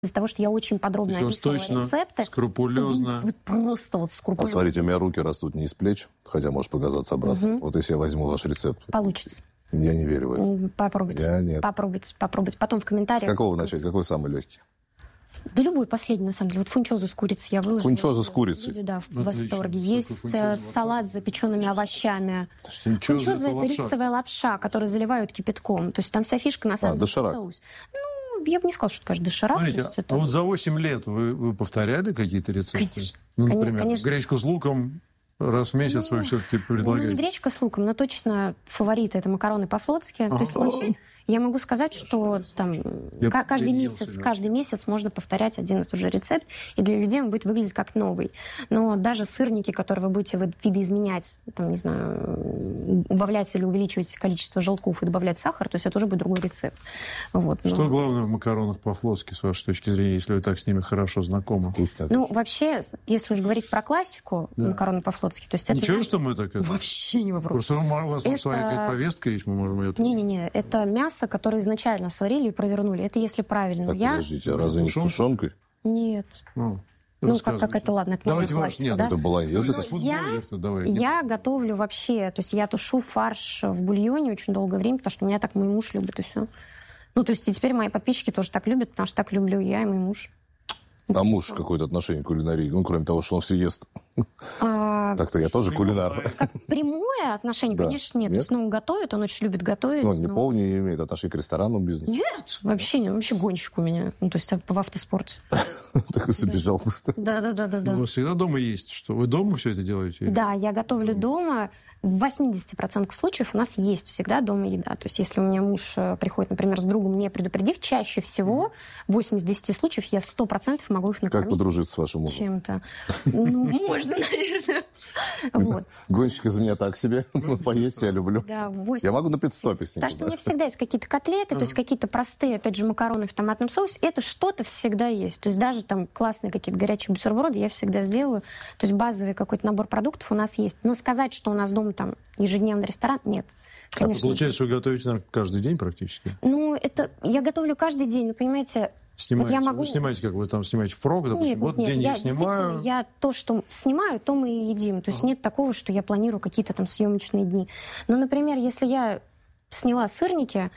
из-за того, что я очень подробно описывала рецепты. Скрупулезно. Просто вот скрупулезно. Смотрите, у меня руки растут не из плеч, хотя может показаться обратно. Вот если я возьму ваш рецепт. Получится. Я не верю в это. Попробуйте. Я нет. Попробуйте. Потом в комментариях. С какого начать? Какой самый легкий? Да любой последний, на самом деле. Вот фунчозу с курицей я выложила. Фунчозу с курицей? Да, в восторге. Есть салат с запеченными овощами. Фунчоза – это рисовая лапша, которую заливают кипятком. То есть там вся фишка на самом деле соус. Ну, я бы не сказала, что это, конечно, доширак. Смотрите, это... вот за 8 лет вы повторяли какие-то рецепты? Конечно. Ну, например, конечно. Гречку с луком раз в месяц вы все-таки предлагаете? Ну, не гречка с луком, но точно фавориты – это макароны по-флотски. То есть вообще... Я могу сказать, что там каждый месяц можно повторять один и тот же рецепт, и для людей он будет выглядеть как новый. Но даже сырники, которые вы будете видоизменять, там, не знаю, убавлять или увеличивать количество желтков и добавлять сахар, то есть это уже будет другой рецепт. Вот, но... Что главное в макаронах по-флотски, с вашей точки зрения, если вы так с ними хорошо знакомы? Ну, вообще, если уж говорить про классику, макароны по-флотски, то есть это... Ничего, что мы так это... Вообще не вопрос. Просто у вас своя какая-то повестка есть, мы можем ее... Не-не-не, это мясо, которое изначально сварили и провернули. Это если правильно. Так, подождите, а разве не с тушенкой? Нет. Ну, как это, ладно, это давайте классика, нет, да? Это была Я готовлю вообще, то есть я тушу фарш в бульоне очень долгое время, потому что у меня так мой муж любит, и все. Ну, то есть и теперь мои подписчики тоже так любят, потому что так люблю я и мой муж. А муж какое-то отношение к кулинарии? Ну, кроме того, что он все ест. Так-то я тоже кулинар. Как прямое отношение, конечно, нет. То есть, он готовит, он очень любит готовить. Ну, не имеет отношения к ресторанному бизнесу? Нет, вообще нет. Вообще гонщик у меня. Ну, то есть, в автоспорте. Так и забежал просто. Да. У вас всегда дома есть? Что, вы дома все это делаете? Да, я готовлю дома. В 80% случаев у нас есть всегда дома еда. То есть, если у меня муж приходит, например, с другом, не предупредив, чаще всего, в 8-10 случаев, я 100% могу их накормить. Как подружиться с вашим мужем? Чем-то. Ну, можно, наверное. Вот. Гонщик из меня так себе. Поесть я люблю. Да, я могу на пит-стопе с ним. Потому что у меня всегда есть какие-то котлеты, то есть какие-то простые, опять же, макароны в томатном соусе. Это что-то всегда есть. То есть даже там классные какие-то горячие бутерброды я всегда сделаю. То есть базовый какой-то набор продуктов у нас есть. Но сказать, что у нас дома там ежедневный ресторан, нет. Конечно. Получается, вы готовите, наверное, каждый день практически? Ну, это я готовлю каждый день, но, понимаете... Снимаете? Вот я могу... Вы снимаете, как вы там снимаете впрок, допустим, нет, день я снимаю. Я то, что снимаю, то мы и едим. То есть нет такого, что я планирую какие-то там съемочные дни. Но, например, если я сняла сырники,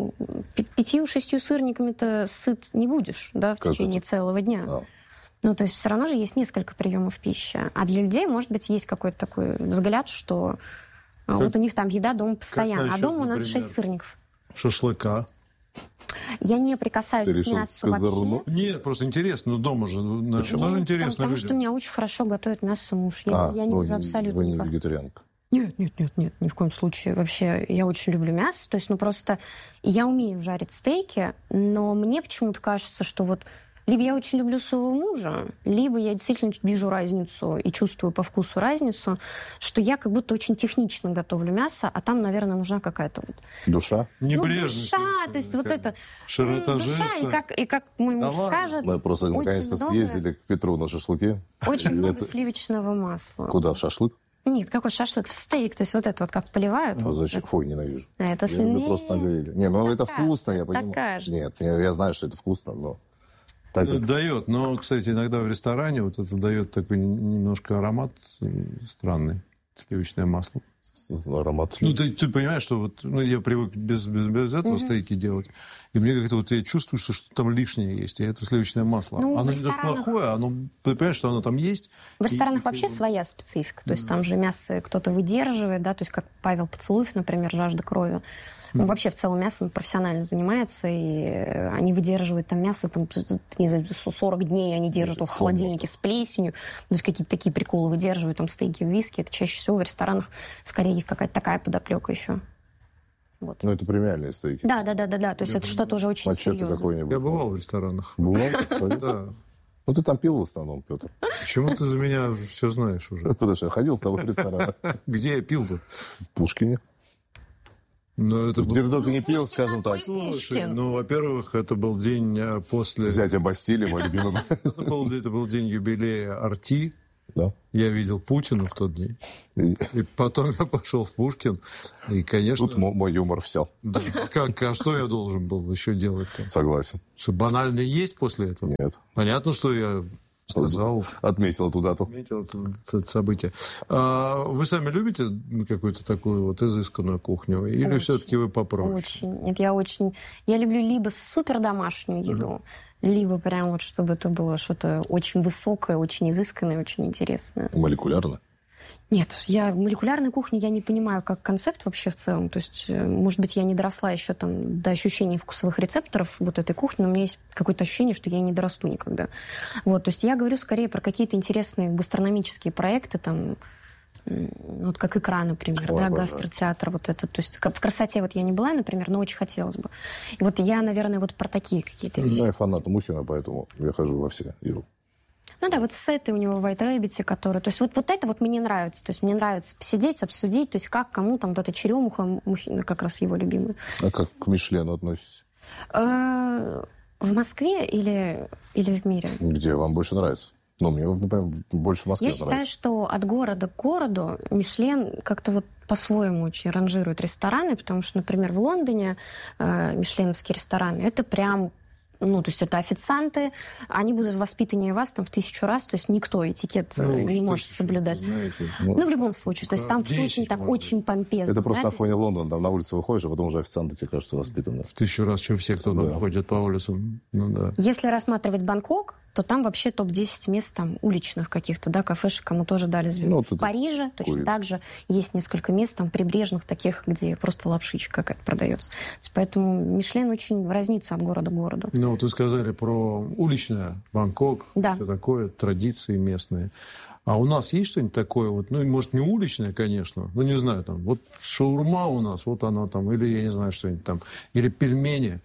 5-6 сырниками-то сыт не будешь, да, в течение целого дня. Да. Ну, то есть все равно же есть несколько приемов пищи. А для людей, может быть, есть какой-то такой взгляд, что вот у них там еда дома постоянно. А дома у нас 6 сырников. Шашлыка? Я не прикасаюсь к мясу вообще. Нет, просто интересно. Ну, дома же тоже интересно. Потому что у меня очень хорошо готовит мясо муж. Я не вижу абсолютно. Вы не вегетарианка? Нет, ни в коем случае. Вообще, я очень люблю мясо. То есть, просто я умею жарить стейки, но мне почему-то кажется, что вот либо я очень люблю своего мужа, либо я действительно вижу разницу и чувствую по вкусу разницу, что я как будто очень технично готовлю мясо, а там, наверное, нужна какая-то вот... Душа? Небрежность. Душа, то есть вот это... Широта душа, и как мой муж скажет... Мы просто наконец-то съездили к Петру на шашлыки. Очень много сливочного масла. Куда, в шашлык? Нет, какой шашлык? В стейк. То есть вот это вот как поливают. Ну, зачем? Фу, ненавижу. Это вы просто наговорили. Не, это вкусно, я понимаю. Нет, я знаю, что это вкусно, но... Дает, но, кстати, иногда в ресторане вот это дает такой немножко аромат странный, сливочное масло. Аромат. Ну, ты понимаешь, что вот, я привык без этого стейки делать, и мне как-то вот я чувствую, что что-то там лишнее есть, и это сливочное масло. Оно не даже плохое, ты понимаешь, что оно там есть. В ресторанах вообще своя специфика, то есть там же мясо кто-то выдерживает, да, то есть как Павел Поцелуев, например, «Жажда крови». Он вообще в целом мясом профессионально занимается, и они выдерживают там мясо, не знаю, 40 дней они держат его в холодильнике с плесенью, то есть какие-то такие приколы выдерживают, там стейки в виске, это чаще всего в ресторанах скорее есть какая-то такая подоплека еще. Вот. Ну, это премиальные стейки. Да, то есть это что-то уже очень серьезное. Я бывал в ресторанах. Бывал? Да. Ну, ты там пил в основном, Петр. Почему ты за меня все знаешь уже? Потому что я ходил с тобой в ресторан. Где я пил-то? В Пушкине. Но это Где ты только не пил, скажем так. Слушай, во-первых, это был день после... Взятия Бастилии, мой любимый. Это был день юбилея Арти. Да. Я видел Путина в тот день. И потом я пошел в Пушкин. И, конечно... Тут мой юмор все. Да. А что я должен был еще делать-то? Согласен. Что, банально есть после этого? Нет. Понятно, что я сказал. Отметил эту дату. Отметил это событие. Вы сами любите какую-то такую вот изысканную кухню? Или очень, все-таки вы попроще? Очень. Нет, я люблю либо супер домашнюю еду, либо прям вот, чтобы это было что-то очень высокое, очень изысканное, очень интересное. Молекулярно? Нет, молекулярную кухню я не понимаю как концепт вообще в целом. То есть, может быть, я не доросла еще там до ощущения вкусовых рецепторов вот этой кухни, но у меня есть какое-то ощущение, что я не дорасту никогда. Вот, то есть я говорю скорее про какие-то интересные гастрономические проекты, там, вот как «Икра», например, да, гастротеатр, вот это. То есть в «Красоте» вот я не была, например, но очень хотелось бы. И вот я, наверное, вот про такие какие-то вещи. Я фанат Мухина, поэтому я хожу во все Иру. Ну да, вот сеты у него в White Rabbit, которые... То есть вот это вот мне нравится. То есть мне нравится посидеть, обсудить, то есть как, кому там вот эта черемуха, как раз его любимая. А как к Мишлену относитесь? В Москве или в мире? Где вам больше нравится? Ну, мне, например, больше в Москве нравится. Я считаю, что от города к городу Мишлен как-то вот по-своему очень ранжирует рестораны, потому что, например, в Лондоне мишленовские рестораны, это прям... Ну, то есть это официанты, они будут воспитаннее вас там в 1000 раз, то есть никто этикет не может соблюдать. Знаете, ну, в любом случае, то есть там все очень так, очень помпезно. Это просто да? на фоне Лондона, там на улице выходишь, а потом уже официанты тебе кажутся воспитанными. В 1000 раз, чем все, кто ходят по улицам. Ну, да. Если рассматривать Бангкок, то там вообще топ-10 мест там уличных каких-то, да, кафешек, кому тоже дали звезду. Ну, в Париже точно так же есть несколько мест там прибрежных таких, где просто лапшичка какая-то продается. Поэтому Мишлен очень разнится от города к городу. Ну, вот вы сказали про уличное Бангкок, да. Все такое, традиции местные. А у нас есть что-нибудь такое, вот, ну, может, не уличное, конечно, ну, не знаю, там, вот шаурма у нас, вот она там, или, я не знаю, что-нибудь там, или пельмени.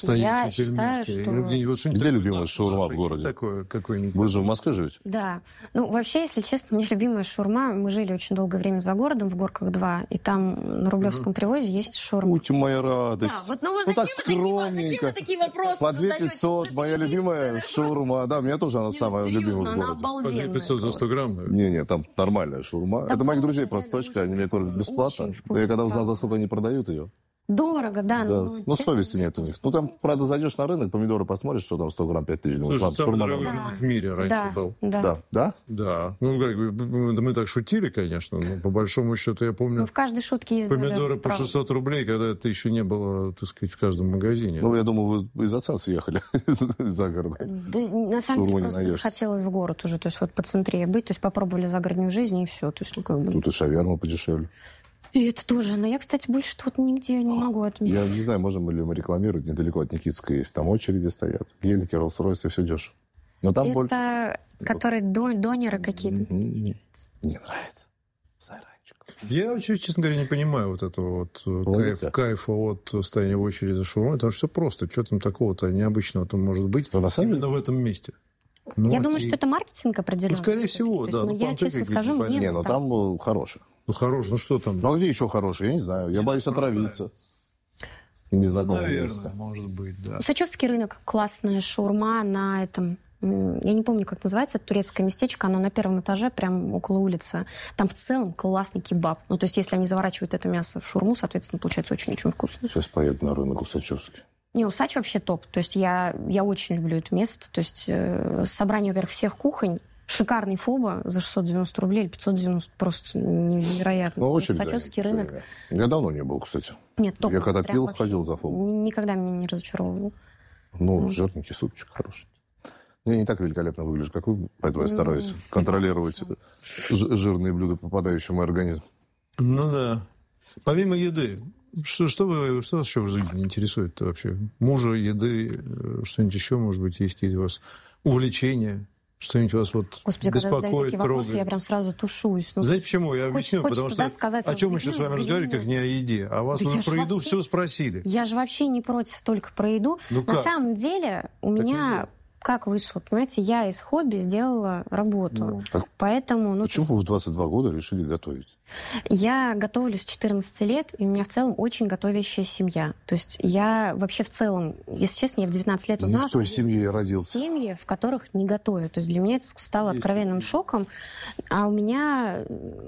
Я считаю, что... Где любимая шаурма в городе? Такое, Вы же в Москве живете? Да. Ну, вообще, если честно, у меня любимая шаурма. Мы жили очень долгое время за городом, в Горках 2, и там на Рублевском привозе есть шаурма. Будьте моя радость. Да, вот, ну, так скромненько. Зачем вы такие вопросы по 2500, моя любимая шаурма. Да, у меня тоже она самая любимая в городе. По 2500 за 100 грамм? Не, там нормальная шаурма. Это моих друзей просто точка, они мне кормят бесплатно. Я когда узнал, за сколько они продают ее. Дорого, да. Ну, совести нет у них. Ну, там, правда, зайдешь на рынок, помидоры посмотришь, что там 100 грамм 5000. Слушай, самый дорогой рынок в мире раньше был. Да? Да. Ну, как бы, мы так шутили, конечно, но по большому счету я помню... Ну, в каждой шутке есть помидоры по 600 рублей, когда это еще не было, так сказать, в каждом магазине. Ну, я думаю, вы из отца съехали из-за города. Да, на самом деле, просто захотелось в город уже, то есть вот по центре быть, то есть попробовали загородную жизнь, и все. То есть, ну, как бы... Тут и шаверма подешевле. И это тоже. Но я, кстати, больше тут нигде не могу отметить. Я не знаю, можем ли мы рекламировать. Недалеко от Никитска есть. Там очереди стоят. Гелики, Роллс-Ройсы, все дешево. Но там это больше... которые донеры какие-то? Мне нравится. Сайранчик. Я вообще, честно говоря, не понимаю вот этого вот кайфа от стояния в очереди за шаурмой. Потому что все просто. Что там такого-то необычного там может быть именно в этом месте? Ну, я думаю, что это маркетинг определенный. Ну, скорее всего, да. Но я, честно скажу, мне... Не, но там хороший. Ну, хороший, ну что там? Ну, а где еще хороший? Я не знаю. Я боюсь отравиться. Незнакомое наверное, место. может быть, да. Сачевский рынок. Классная шаурма на этом... Я не помню, как называется, это турецкое местечко, оно на первом этаже, прям около улицы. Там в целом классный кебаб. Ну, то есть, если они заворачивают это мясо в шаурму, соответственно, получается очень-очень вкусно. Сейчас поеду на рынок Усачевский. Не, Усач вообще топ. То есть, я очень люблю это место. То есть, собрание, во-первых, всех кухонь. Шикарный фоба за 690 рублей или 590. Просто невероятно. Ну, очень Сачевский рынок. Я давно не был, кстати. Нет, топ. Я когда пил, ходил за фобу. Никогда меня не разочаровывал. Ну, жирненький супчик хороший. Я не так великолепно выгляжу, как вы, поэтому я стараюсь контролировать жирные блюда, попадающие в мой организм. Ну да. Помимо еды, что вас еще в жизни интересует вообще? Мужа, еды, что-нибудь еще, может быть, есть какие-то у вас увлечения? Что-нибудь вас вот Господи, беспокоит, когда задают такие трогает? вопросы, я прям сразу тушуюсь. Ну, знаете почему? Я объясню, потому что о чем мы сейчас с вами разговариваем, как не о еде. А вас уже про еду все спросили. Я же вообще не против только про еду. На самом деле у меня как вышло, понимаете, я из хобби сделала работу. Поэтому... Почему вы в 22 года решили готовить? Я готовлю с 14 лет, и у меня в целом очень готовящая семья. То есть я вообще в целом, если честно, я в 19 лет узнала, Не в той что семье я есть родился. семьи, в которых не готовят. То есть для меня это стало откровенным шоком. А у меня...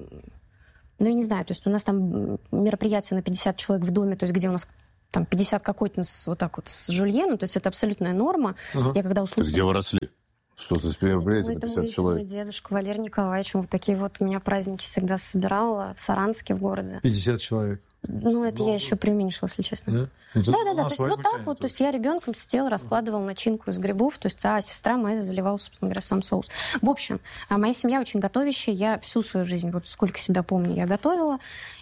Ну, я не знаю, то есть у нас там мероприятие на 50 человек в доме, то есть где у нас там 50 кокотниц вот так вот с жульеном, то есть это абсолютная норма. Я когда услышала... Где вы росли? Что за мероприятие на Это 50 человек? мой дедушка Валерий Николаевич. Вот такие вот у меня праздники всегда собирала в Саранске, в городе. 50 человек. Ну, это я еще преуменьшила, если честно. Да? Да. То есть вот так вот. То есть я ребенком сидела, раскладывала начинку из грибов, то есть, а сестра моя заливала, собственно говоря, сам соус. В общем, моя семья очень готовящая. Я всю свою жизнь, вот сколько себя помню, я готовила.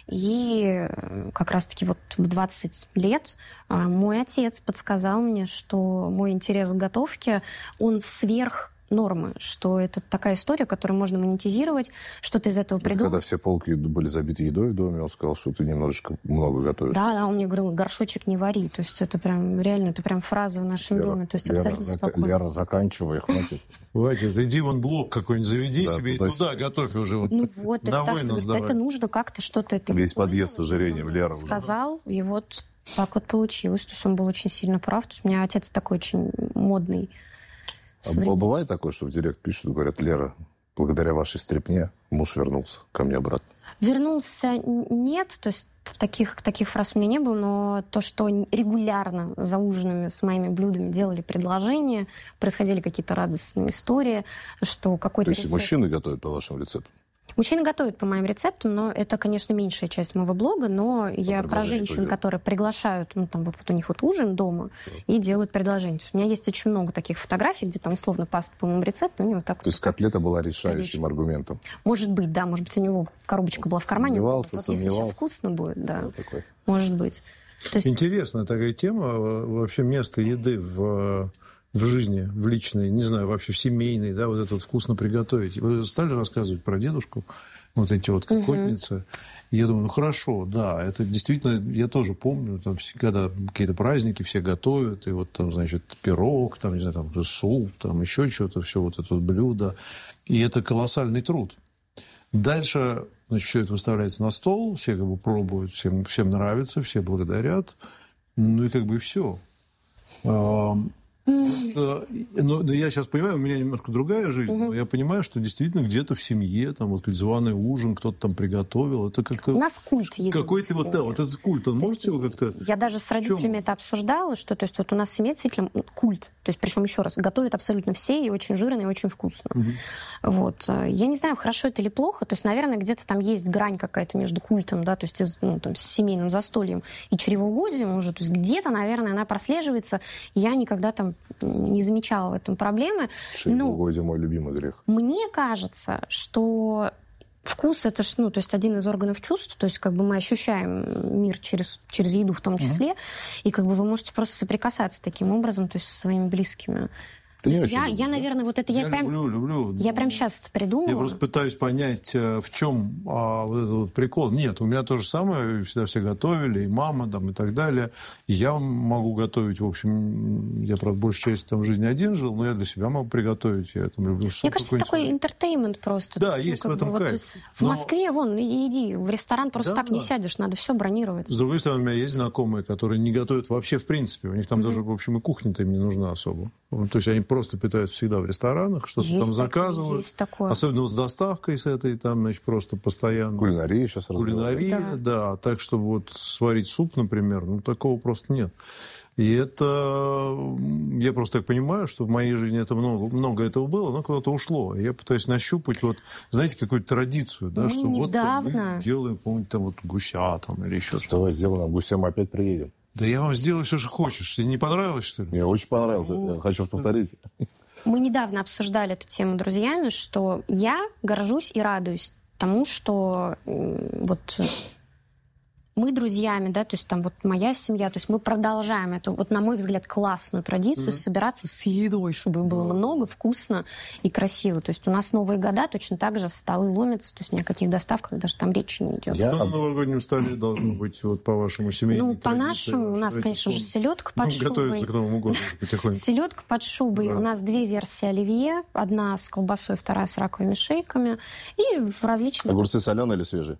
И как раз-таки вот в 20 лет мой отец подсказал мне, что мой интерес к готовке, он сверх нормы, что это такая история, которую можно монетизировать, что-то из этого придумать. Когда все полки были забиты едой в доме, он сказал, что ты немножечко много готовишь. Да, он мне говорил, горшочек не вари. То есть это прям, реально, это прям фраза в нашем доме. То есть абсолютно спокойно. Лера, заканчивай, хватит. Хватит, иди вон блок какой-нибудь заведи себе и туда готовь уже. Ну вот, это нужно как-то что-то... Весь подъезд с ожирением, Лера уже. Сказал, и вот так вот получилось. То есть он был очень сильно прав. То есть у меня отец такой очень модный. А бывает такое, что в директ пишут, говорят, Лера, благодаря вашей стряпне муж вернулся ко мне обратно? Вернулся нет, то есть таких фраз у меня не было, но то, что регулярно за ужинами с моими блюдами делали предложения, происходили какие-то радостные истории, что какой-то рецепт... То есть мужчины готовят по вашим рецептам? Мужчины готовят по моим рецептам, но это, конечно, меньшая часть моего блога, но я про женщин, которые приглашают, ну, там вот у них вот ужин дома и делают предложения. То есть у меня есть очень много таких фотографий, где там условно паста по моему рецепту. Вот так. То есть котлета была решающим аргументом? Может быть, да. Может быть, у него коробочка была в кармане. Сомневался. Если сейчас вкусно будет, да. Может быть. То есть... Интересная такая тема. Вообще место еды в жизни, в личной, не знаю, вообще в семейной, да, вот это вот вкусно приготовить. Вы стали рассказывать про дедушку, вот эти вот кокотницы. И я думаю, ну хорошо, да, это действительно, я тоже помню, там, когда какие-то праздники все готовят, и вот там, значит, пирог, там, не знаю, там, суп, там, еще что-то, все вот это вот блюдо. И это колоссальный труд. Дальше, значит, все это выставляется на стол, все как бы пробуют, всем нравится, все благодарят, ну и как бы все. Но я сейчас понимаю, у меня немножко другая жизнь, но я понимаю, что действительно где-то в семье, там вот званый ужин, кто-то там приготовил, это как-то... У нас культ еды. Какой-то вот, да, вот этот культ, он можете его как-то... Я даже с родителями это обсуждала, что, то есть, вот у нас в семье действительно культ, то есть, причем, еще раз, готовят абсолютно все, и очень жирно, и очень вкусно. Вот. Я не знаю, хорошо это или плохо, то есть, наверное, где-то там есть грань какая-то между культом, да, то есть, ну, там, с семейным застольем и чревоугодием уже, то есть, где-то, наверное, она прослеживается, я никогда там не замечала в этом проблемы. Чревоугодие мой любимый грех. Мне кажется, что вкус — это то есть один из органов чувств, то есть как бы мы ощущаем мир через еду в том числе, и как бы вы можете просто соприкасаться таким образом, то есть со своими близкими. Я, наверное, вот это я прям... люблю. Я прям сейчас это придумала. Я просто пытаюсь понять, в чем вот этот вот прикол. Нет, у меня то же самое, всегда все готовили, и мама там, и так далее. И я могу готовить, в общем, я, правда, большую часть там в жизни один жил, но я для себя могу приготовить. Я там люблю суп. Мне кажется, это такой интертеймент просто. Да, есть в этом кайф. В Москве, вон, иди в ресторан, просто так не сядешь, надо все бронировать. С другой стороны, у меня есть знакомые, которые не готовят вообще в принципе. У них там даже, в общем, и кухня-то им не нужна особо. То есть они просто питаются всегда в ресторанах, что-то там заказывают. Есть такое. Особенно вот с доставкой с этой, там, значит, просто постоянно. Кулинария сейчас Кулинария, да. Так, чтобы вот сварить суп, например, ну, такого просто нет. И это... Я просто так понимаю, что в моей жизни это много этого было, но куда-то ушло. И я пытаюсь нащупать, вот, знаете, какую-то традицию, да, что недавно. Вот мы делаем, помните, там вот гуся там или еще что-то. Давай сделаем гуся, мы опять приедем. Да я вам сделаю все, что хочешь. Тебе не понравилось, что ли? Мне очень понравилось. Я хочу повторить. Мы недавно обсуждали эту тему друзьями, что я горжусь и радуюсь тому, что вот мы друзьями, да, то есть там вот моя семья, то есть мы продолжаем эту, вот на мой взгляд, классную традицию собираться с едой, чтобы было много, вкусно и красиво. То есть у нас Новые года точно так же столы ломятся, то есть ни о каких доставках даже там речи не идет. Что на новогоднем столе должно быть вот по вашему семейному? Ну, по-нашему, у нас, конечно же, селедка под шубой. Готовится к Новому году уже потихоньку. Селедка под шубой. У нас 2 версии оливье. Одна с колбасой, вторая с раковыми шейками. И в различных... Огурцы соленые или свежие?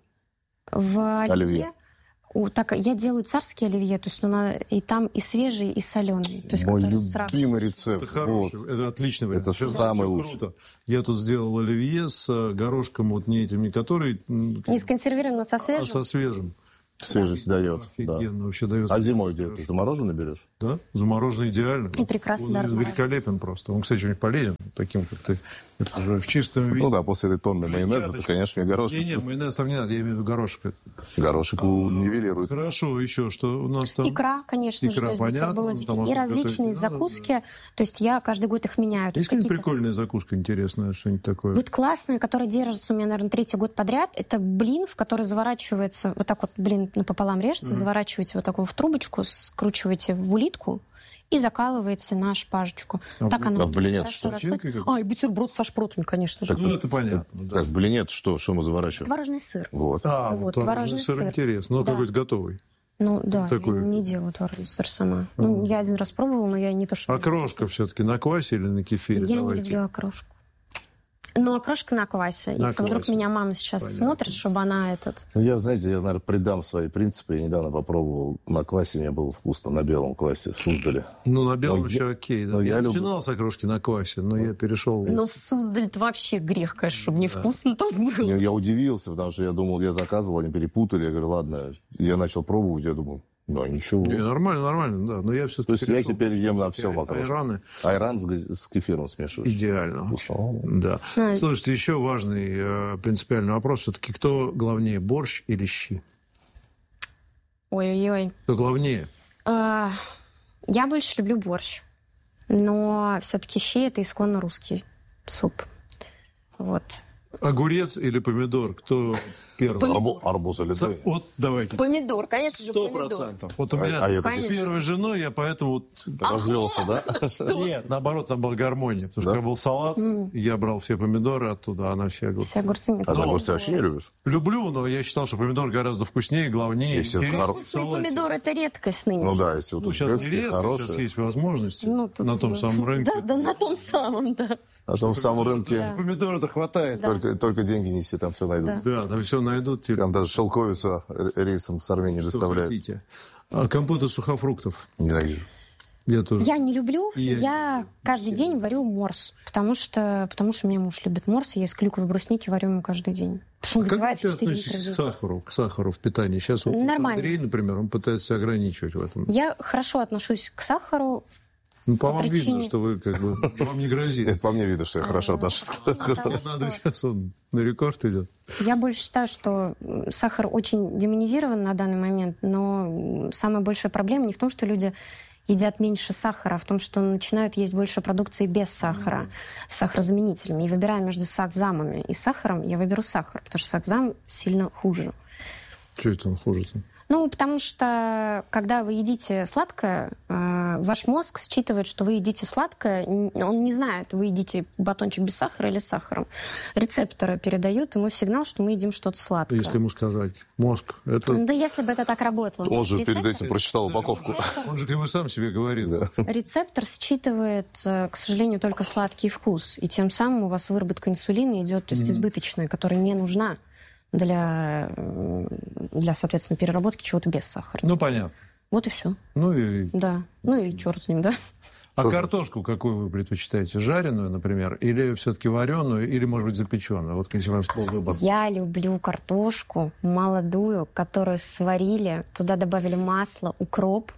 В Оливье. Так, я делаю царские оливье, то есть и там и свежий, и соленый. То есть Мой любимый рецепт. Это хороший, Вот. это отличный вариант. Это самый лучший. Круто. Я тут сделал оливье с горошком, вот не этим, не который... Не с консервированным, со свежим? А со свежим. Свежесть дает. Да. Офигенно, вообще дает. А зимой где? Ты замороженный берешь? Да, замороженный идеально. И прекрасно, Он да, великолепен просто. Он, кстати, очень полезен, таким, как ты. Это же в чистом виде. Ну да, после этой тонны майонеза, то, конечно, мне горошек. Не, майонез там не надо, я имею в виду горошек. Горошек нивелирует. Хорошо, еще что у нас там? Икра, конечно же, Икра, то есть понятно. бутербродики. Там И различные закуски. То есть я каждый год их меняю. То Есть какая-нибудь прикольная закуска интересная, что-нибудь такое? Вот классная, которая держится у меня, наверное, 3-й год подряд, это блин, в который заворачивается, вот так вот блин напополам режется, заворачиваете вот такую в трубочку, скручиваете в улитку и закалываете на шпажечку. Так оно в блине хорошо что? растет. И бутерброд со шпротами, конечно же. Ну, это понятно. Да. Как блинет, что мы заворачиваем? Творожный сыр. Вот. Вот творожный сыр интересно. Ну, Да. какой-то готовый. Ну, да, Такой. я не делаю творожный сыр сама. Ну, я один раз пробовала, но я не то, что... Окрошка все-таки на квасе или на кефире? Я Давайте. не люблю окрошку. Ну, окрошка на квасе. На Если вдруг квасе. меня мама сейчас смотрит, чтобы она Ну, я, наверное, придам свои принципы. Я недавно попробовал на квасе, мне было вкусно, на белом квасе в Суздале. Ну, на белом Но еще я- окей. Да. но Я я люблю- начинал с окрошки на квасе, но я перешел... Ну, в Суздале это вообще грех, конечно, чтобы не вкусно там было. Я удивился, потому что я думал, я заказывал, они перепутали. Я говорю, ладно. Я начал пробовать, я думаю, ну, ничего. Не, нормально, да. Но я все-таки То есть я теперь ем на все вокруг. Айраны Айран с кефиром смешиваешь. идеально. Вкусно. Да. Слушайте, еще важный принципиальный вопрос. Все-таки кто главнее, борщ или щи? Ой-ой-ой. Кто главнее? Я больше люблю борщ. Но все-таки щи – это исконно русский суп. Вот. Огурец или помидор? Кто первый? Арбуз или ты? Вот давайте. Помидор, конечно же, помидор. 100%. Вот у меня это с первой женой, я поэтому... Вот... развелся, да? Нет, наоборот, там была гармония. Потому что когда был салат, я брал все помидоры оттуда, а она все огурцы. Все огурцы не А ты огурцы вообще не любишь? Люблю, но я считал, что помидор гораздо вкуснее, главнее. Если интереснее это в Вкусный салате. помидор – это редкость нынче. Ну да, если вот Ну, сейчас не узбекские резко, сейчас хорошие. есть возможности Ну, тут на том да. самом рынке. Да, на том самом, да. А там в самом рынке Помидора-то хватает. только деньги неси, там все найдут. Да, там все найдут. Типа, Там даже шелковица рейсом с Армении что доставляют. хотите. А компот из сухофруктов? Ненавижу. Я тоже. Я не люблю. Я Я каждый день варю морс. Потому что у меня муж любит морс. И я из клюквы брусники варю ему каждый день. Потому что он Как вы выпивает вообще 4 относитесь литра в день. к сахару в питании? Сейчас вот Нормально. Андрей, например, он пытается ограничивать в этом. Я хорошо отношусь к сахару. Ну, по вам причине- видно, что вы как бы вам не грозит. Это по мне видно, что я хорошо отношусь. Потому Не надо, что сейчас он на рекорд идет. Я больше считаю, что сахар очень демонизирован на данный момент, но самая большая проблема не в том, что люди едят меньше сахара, а в том, что начинают есть больше продукции без сахара, с сахарозаменителями. И выбирая между сахзамами и сахаром, я выберу сахар, потому что сахзам сильно хуже. Что это он хуже-то? Ну, потому что, когда вы едите сладкое, ваш мозг считывает, что вы едите сладкое, он не знает, вы едите батончик без сахара или с сахаром. Рецепторы передают ему сигнал, что мы едим что-то сладкое. Если ему сказать, мозг, это... Да если бы это так работало. Он же перед Рецептор- этим прочитал упаковку. Он же как бы сам себе говорит. Рецептор считывает, к сожалению, только сладкий вкус. И тем самым у вас выработка инсулина идет, то есть избыточная, которая не нужна для, соответственно, переработки чего-то без сахара. Ну, понятно. Вот и все. Ну и... Да. Ну и черт с ним, да. А картошку какую вы предпочитаете? Жареную, например, или все-таки вареную, или, может быть, запеченную? Вот если у вас был выбор. Я люблю картошку молодую, которую сварили, туда добавили масло, укроп,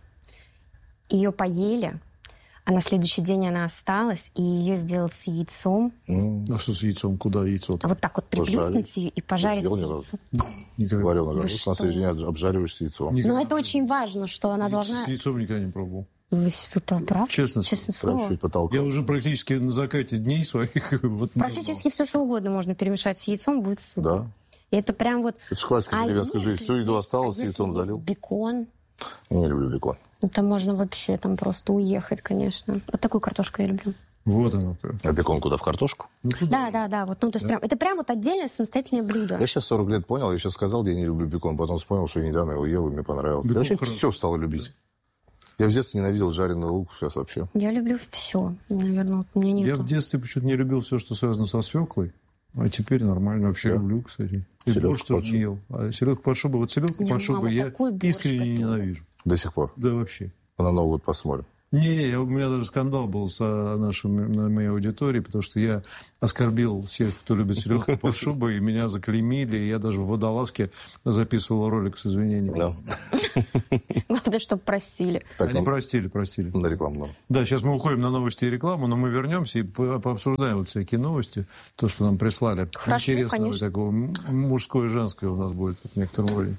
ее поели, а на следующий день она осталась, и ее сделал с яйцом. А что с яйцом? Куда яйцо-то? Вот так вот приплюснуть ее и пожарить Ел с ни разу. яйцом. Никогда. Вареную Вы картошку на что? следующий день обжариваешь с яйцом. Но это очень важно, что она должна... С яйцом никогда не пробовал. Вы правы? Честно Честное Прям слово. чуть потолкал. Я уже практически на закате дней своих... Вот Практически все, что угодно можно перемешать с яйцом, будет супер. Да. И это прям вот... Это же классика деревенской жизни. Всю еду осталось, яйцом залил. Бекон. Не люблю бекон. Это можно вообще там просто уехать, конечно. Вот такую картошку я люблю. Вот оно как. А бекон куда, в картошку? Да. Вот, ну, то есть прям, это прям вот отдельное самостоятельное блюдо. Я сейчас 40 лет понял, я сейчас сказал, где я не люблю бекон, потом вспомнил, что я недавно его ел, и мне понравилось. Я вообще все стал любить. Я в детстве ненавидел жареный лук, сейчас вообще. Я люблю все, наверное, вот у меня нет. Я в детстве почему-то не любил все, что связано со свеклой. А теперь нормально. Вообще люблю, кстати. И борщ тоже не ел. А селедку под шубой. Вот селедку под шубой я искренне ненавижу. До сих пор? Да, вообще. На Новый год посмотрим. Не, у меня даже скандал был с моей аудиторией, потому что я оскорбил всех, кто любит селедку под шубой, и меня заклеймили, и я даже в водолазке записывал ролик с извинениями. Да. Главное, чтобы простили. Они простили. На рекламу. Да, сейчас мы уходим на новости и рекламу, но мы вернемся и пообсуждаем вот всякие новости, то, что нам прислали. Хорошо, интересного конечно. такого мужское и женское у нас будет в некотором роде.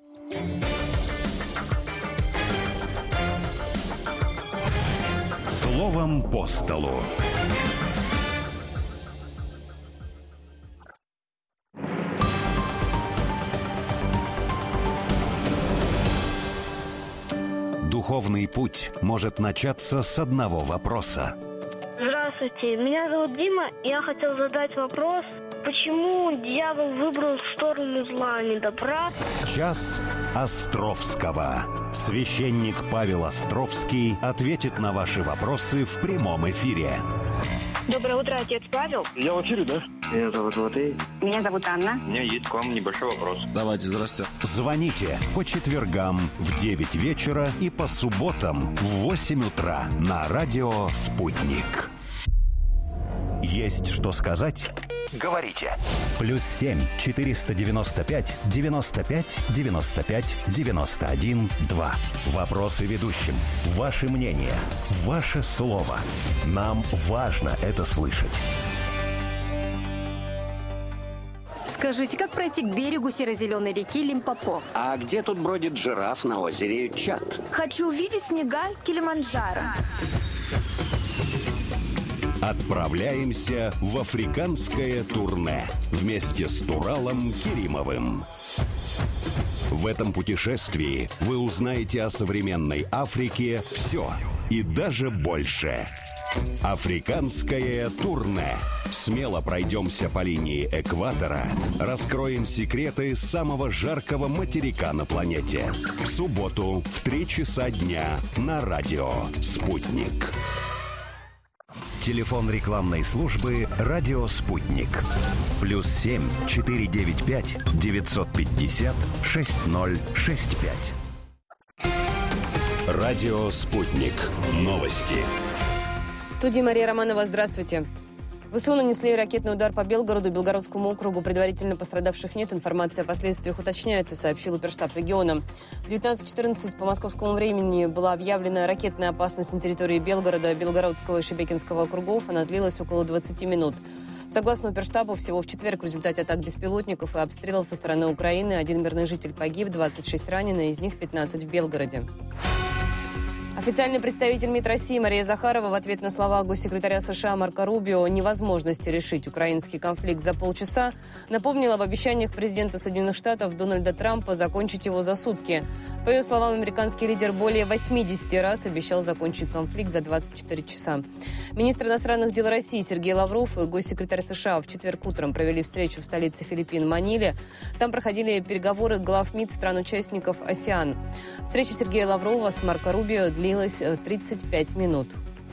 Словом по столу. Духовный путь может начаться с одного вопроса. Здравствуйте, меня зовут Дима, и я хотел задать вопрос, почему дьявол выбрал сторону зла, а не добра? Час Островского. Священник Павел Островский ответит на ваши вопросы в прямом эфире. Доброе утро, отец Павел. Я в эфире, да? Меня зовут Латей. Меня зовут Анна. У меня есть к вам небольшой вопрос. Давайте, здрасте. Звоните по четвергам в 9 вечера и по субботам в 8 утра на радио «Спутник». Есть что сказать? Говорите. +7 495 95 95 91 2. Вопросы ведущим. Ваше мнение. Ваше слово. Нам важно это слышать. Скажите, как пройти к берегу серо-зеленой реки Лимпопо? А где тут бродит жираф на озере Чад? Хочу увидеть снега Килиманджаро. Отправляемся в африканское турне вместе с Туралом Керимовым. В этом путешествии вы узнаете о современной Африке все и даже больше. Африканское турне. Смело пройдемся по линии экватора, раскроем секреты самого жаркого материка на планете. В субботу в 3 часа дня на радио «Спутник». Телефон рекламной службы «Радио Спутник». +7 495 950 6065. Радио Спутник. Новости. В студии Мария Романова. Здравствуйте. ВСУ нанесли ракетный удар по Белгороду, Белгородскому округу. Предварительно пострадавших нет. Информация о последствиях уточняется, сообщил оперштаб региона. В 19:14 по московскому времени была объявлена ракетная опасность на территории Белгорода, Белгородского и Шебекинского округов. Она длилась около 20 минут. Согласно оперштабу, всего в четверг в результате атак беспилотников и обстрелов со стороны Украины 1 мирный житель погиб, 26 ранены, из них 15 в Белгороде. Официальный представитель МИД России Мария Захарова в ответ на слова госсекретаря США Марко Рубио о невозможности решить украинский конфликт за полчаса напомнила об обещаниях президента Соединенных Штатов Дональда Трампа закончить его за сутки. По ее словам, американский лидер более 80 раз обещал закончить конфликт за 24 часа. Министр иностранных дел России Сергей Лавров и госсекретарь США в четверг утром провели встречу в столице Филиппин Маниле. Там проходили переговоры глав МИД стран-участников АСЕАН. Встреча Сергея Лаврова с Марко Рубио длилась 35 минут.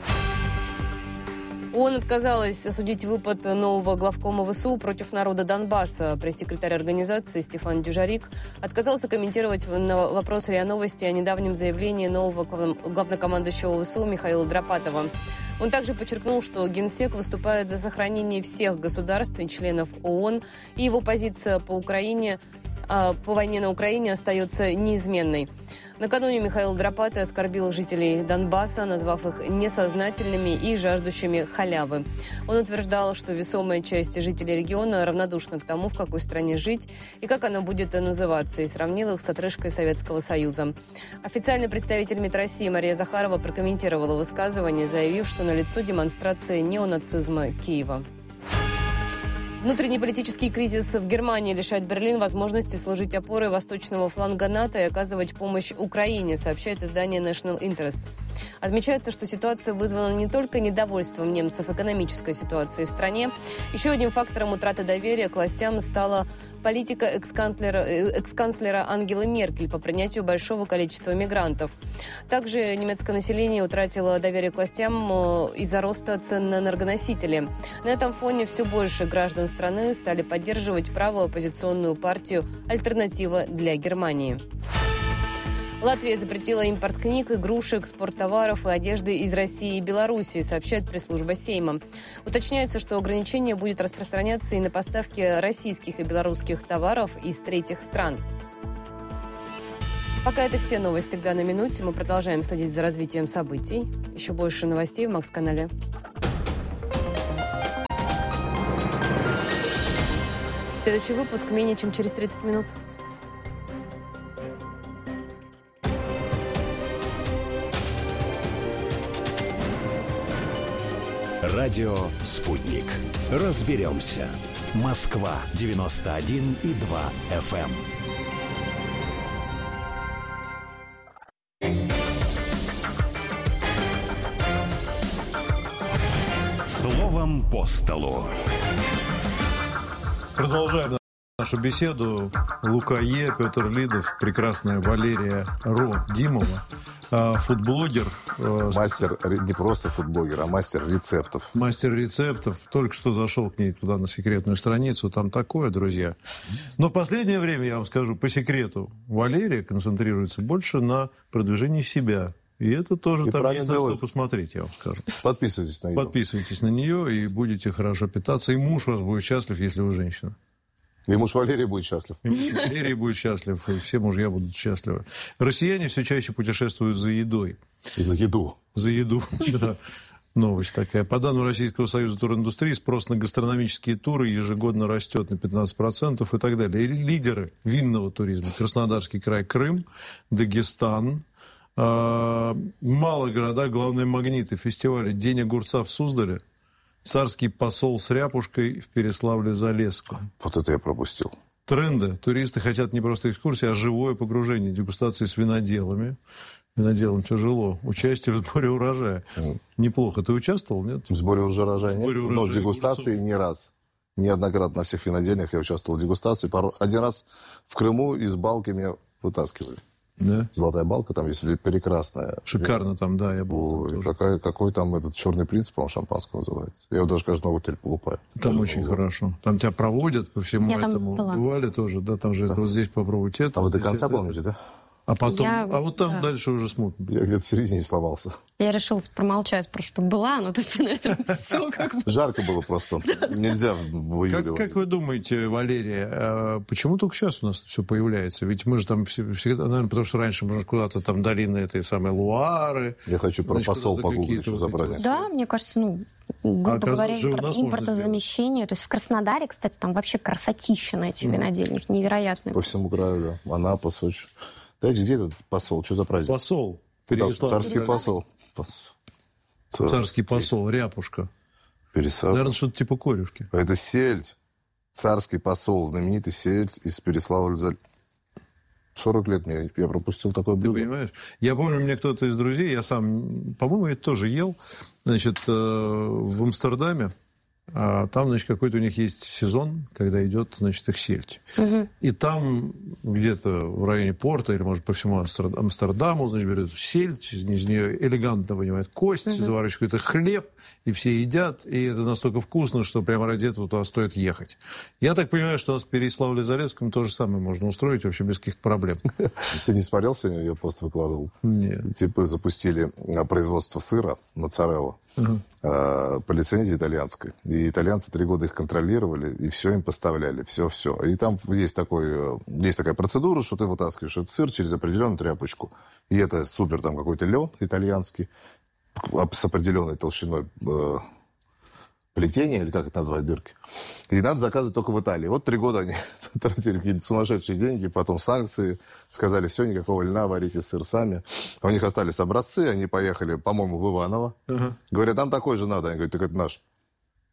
ООН отказалась осудить выпад нового главкома ВСУ против народа Донбасса. Пресс-секретарь организации Стефан Дюжарик отказался комментировать на вопрос РИА Новости о недавнем заявлении нового главнокомандующего ВСУ Михаила Драпатова. Он также подчеркнул, что Генсек выступает за сохранение всех государств и членов ООН, и его позиция по войне на Украине остается неизменной. Накануне Михаил Драпата оскорбил жителей Донбасса, назвав их несознательными и жаждущими халявы. Он утверждал, что весомая часть жителей региона равнодушна к тому, в какой стране жить и как она будет называться, и сравнил их с отрыжкой Советского Союза. Официальный представитель МИД России Мария Захарова прокомментировала высказывание, заявив, что налицо демонстрация неонацизма Киева. Внутренний политический кризис в Германии лишает Берлин возможности служить опорой восточного фланга НАТО и оказывать помощь Украине, сообщает издание National Interest. Отмечается, что ситуация вызвана не только недовольством немцев экономической ситуацией в стране. Еще одним фактором утраты доверия к властям стала политика экс-канцлера Ангелы Меркель по принятию большого количества мигрантов. Также немецкое население утратило доверие к властям из-за роста цен на энергоносители. На этом фоне все больше граждан страны стали поддерживать правооппозиционную партию «Альтернатива для Германии». Латвия запретила импорт книг, игрушек, спорттоваров и одежды из России и Белоруссии, сообщает пресс-служба Сейма. Уточняется, что ограничение будет распространяться и на поставки российских и белорусских товаров из третьих стран. Пока это все новости к данной минуте. Мы продолжаем следить за развитием событий. Еще больше новостей в Макс-канале. Следующий выпуск менее чем через 30 минут. Радио «Спутник». Разберемся. Москва, 91,2 FM. Словом по столу. Продолжаем нашу беседу. Лука Е, Петр Лидов, прекрасная Валерия Ро Димова, фудблогер. Мастер, не просто фудблогер, а мастер рецептов. Мастер рецептов. Только что зашел к ней туда на секретную страницу. Там такое, друзья. Но в последнее время, я вам скажу, по секрету, Валерия концентрируется больше на продвижении себя. И это тоже там есть на что посмотреть, я вам скажу. Подписывайтесь на нее. Подписывайтесь на нее и будете хорошо питаться. И муж у вас будет счастлив, если вы женщина. И муж Валерий будет счастлив. И муж Валерий будет счастлив, и все мужья будут счастливы. Россияне все чаще путешествуют за едой. И за еду. За еду, да. Новость такая. По данным Российского союза туриндустрии, спрос на гастрономические туры ежегодно растет на 15% и так далее. И лидеры винного туризма: Краснодарский край, Крым, Дагестан. Малые города, главные магниты фестиваля: День огурца в Суздале, Царский посол с ряпушкой в Переславле-Залесском. Вот это я пропустил. Тренды. Туристы хотят не просто экскурсии, а живое погружение, дегустации с виноделами. Виноделам тяжело. Участие в сборе урожая. Неплохо. Ты участвовал, нет? В сборе урожая нет, но в дегустации не раз. Неоднократно на всех винодельнях я участвовал в дегустации. Один раз в Крыму из балки меня вытаскивали. Да? Золотая балка там есть, прекрасная. Шикарно там, да, я был. Какой там этот черный принц, по-моему, шампанского называется. Я его даже каждый новый теперь покупаю. Там очень хорошо. Там тебя проводят по всему этому. Бывали тоже, да, там же это вот здесь попробовать это. А вы до конца помните, да? А потом, а вот там дальше уже смутно. Я где-то в середине сломался. Я решила промолчать, просто чтобы была, но то есть на этом все как бы... Жарко было просто. Нельзя в июле. Как вы думаете, Валерия, почему только сейчас у нас все появляется? Ведь мы же там всегда, наверное, потому что раньше мы куда-то там долины этой самой Луары. Я хочу про посол погуглить, что за праздник. Да, мне кажется, грубо говоря, импортозамещение. То есть в Краснодаре, кстати, там вообще красотища на этих винодельнях, невероятно. По всему краю, да. Анапа, Сочи. Дайте, где этот посол? Что за праздник? Посол. Царский посол. Царский посол, ряпушка. Наверное, что-то типа корюшки. Это сельдь. Царский посол, знаменитый сельдь из Переславля. 40 лет мне, я пропустил такое блюдо. Ты понимаешь? Я помню, мне кто-то из друзей, я сам, по-моему, это тоже ел, значит, в Амстердаме. А там, значит, какой-то у них есть сезон, когда идет, значит, их сельдь. Угу. И там где-то в районе порта, или, может, по всему Амстердаму, значит, берут сельдь, из нее элегантно вынимают кость, заворачивают какой-то хлеб, и все едят, и это настолько вкусно, что прямо ради этого туда стоит ехать. Я так понимаю, что у нас в Переславле-Залесском то же самое можно устроить вообще без каких-то проблем. Ты не смотрел сегодня? Я пост выкладывал. Нет. Типа запустили производство сыра, моцарелла, по лицензии итальянской. И итальянцы 3 года их контролировали, и все им поставляли, все. И там есть такая процедура, что ты вытаскиваешь этот сыр через определенную тряпочку. И это супер там какой-то лен итальянский, с определенной толщиной плетения, или как это назвать, дырки. И надо заказывать только в Италии. Вот 3 года они тратили какие-то сумасшедшие деньги, потом санкции, сказали, все, никакого льна, варите сыр сами. У них остались образцы, они поехали, по-моему, в Иваново. Говорят, нам такой же надо. Они говорят, так это наш.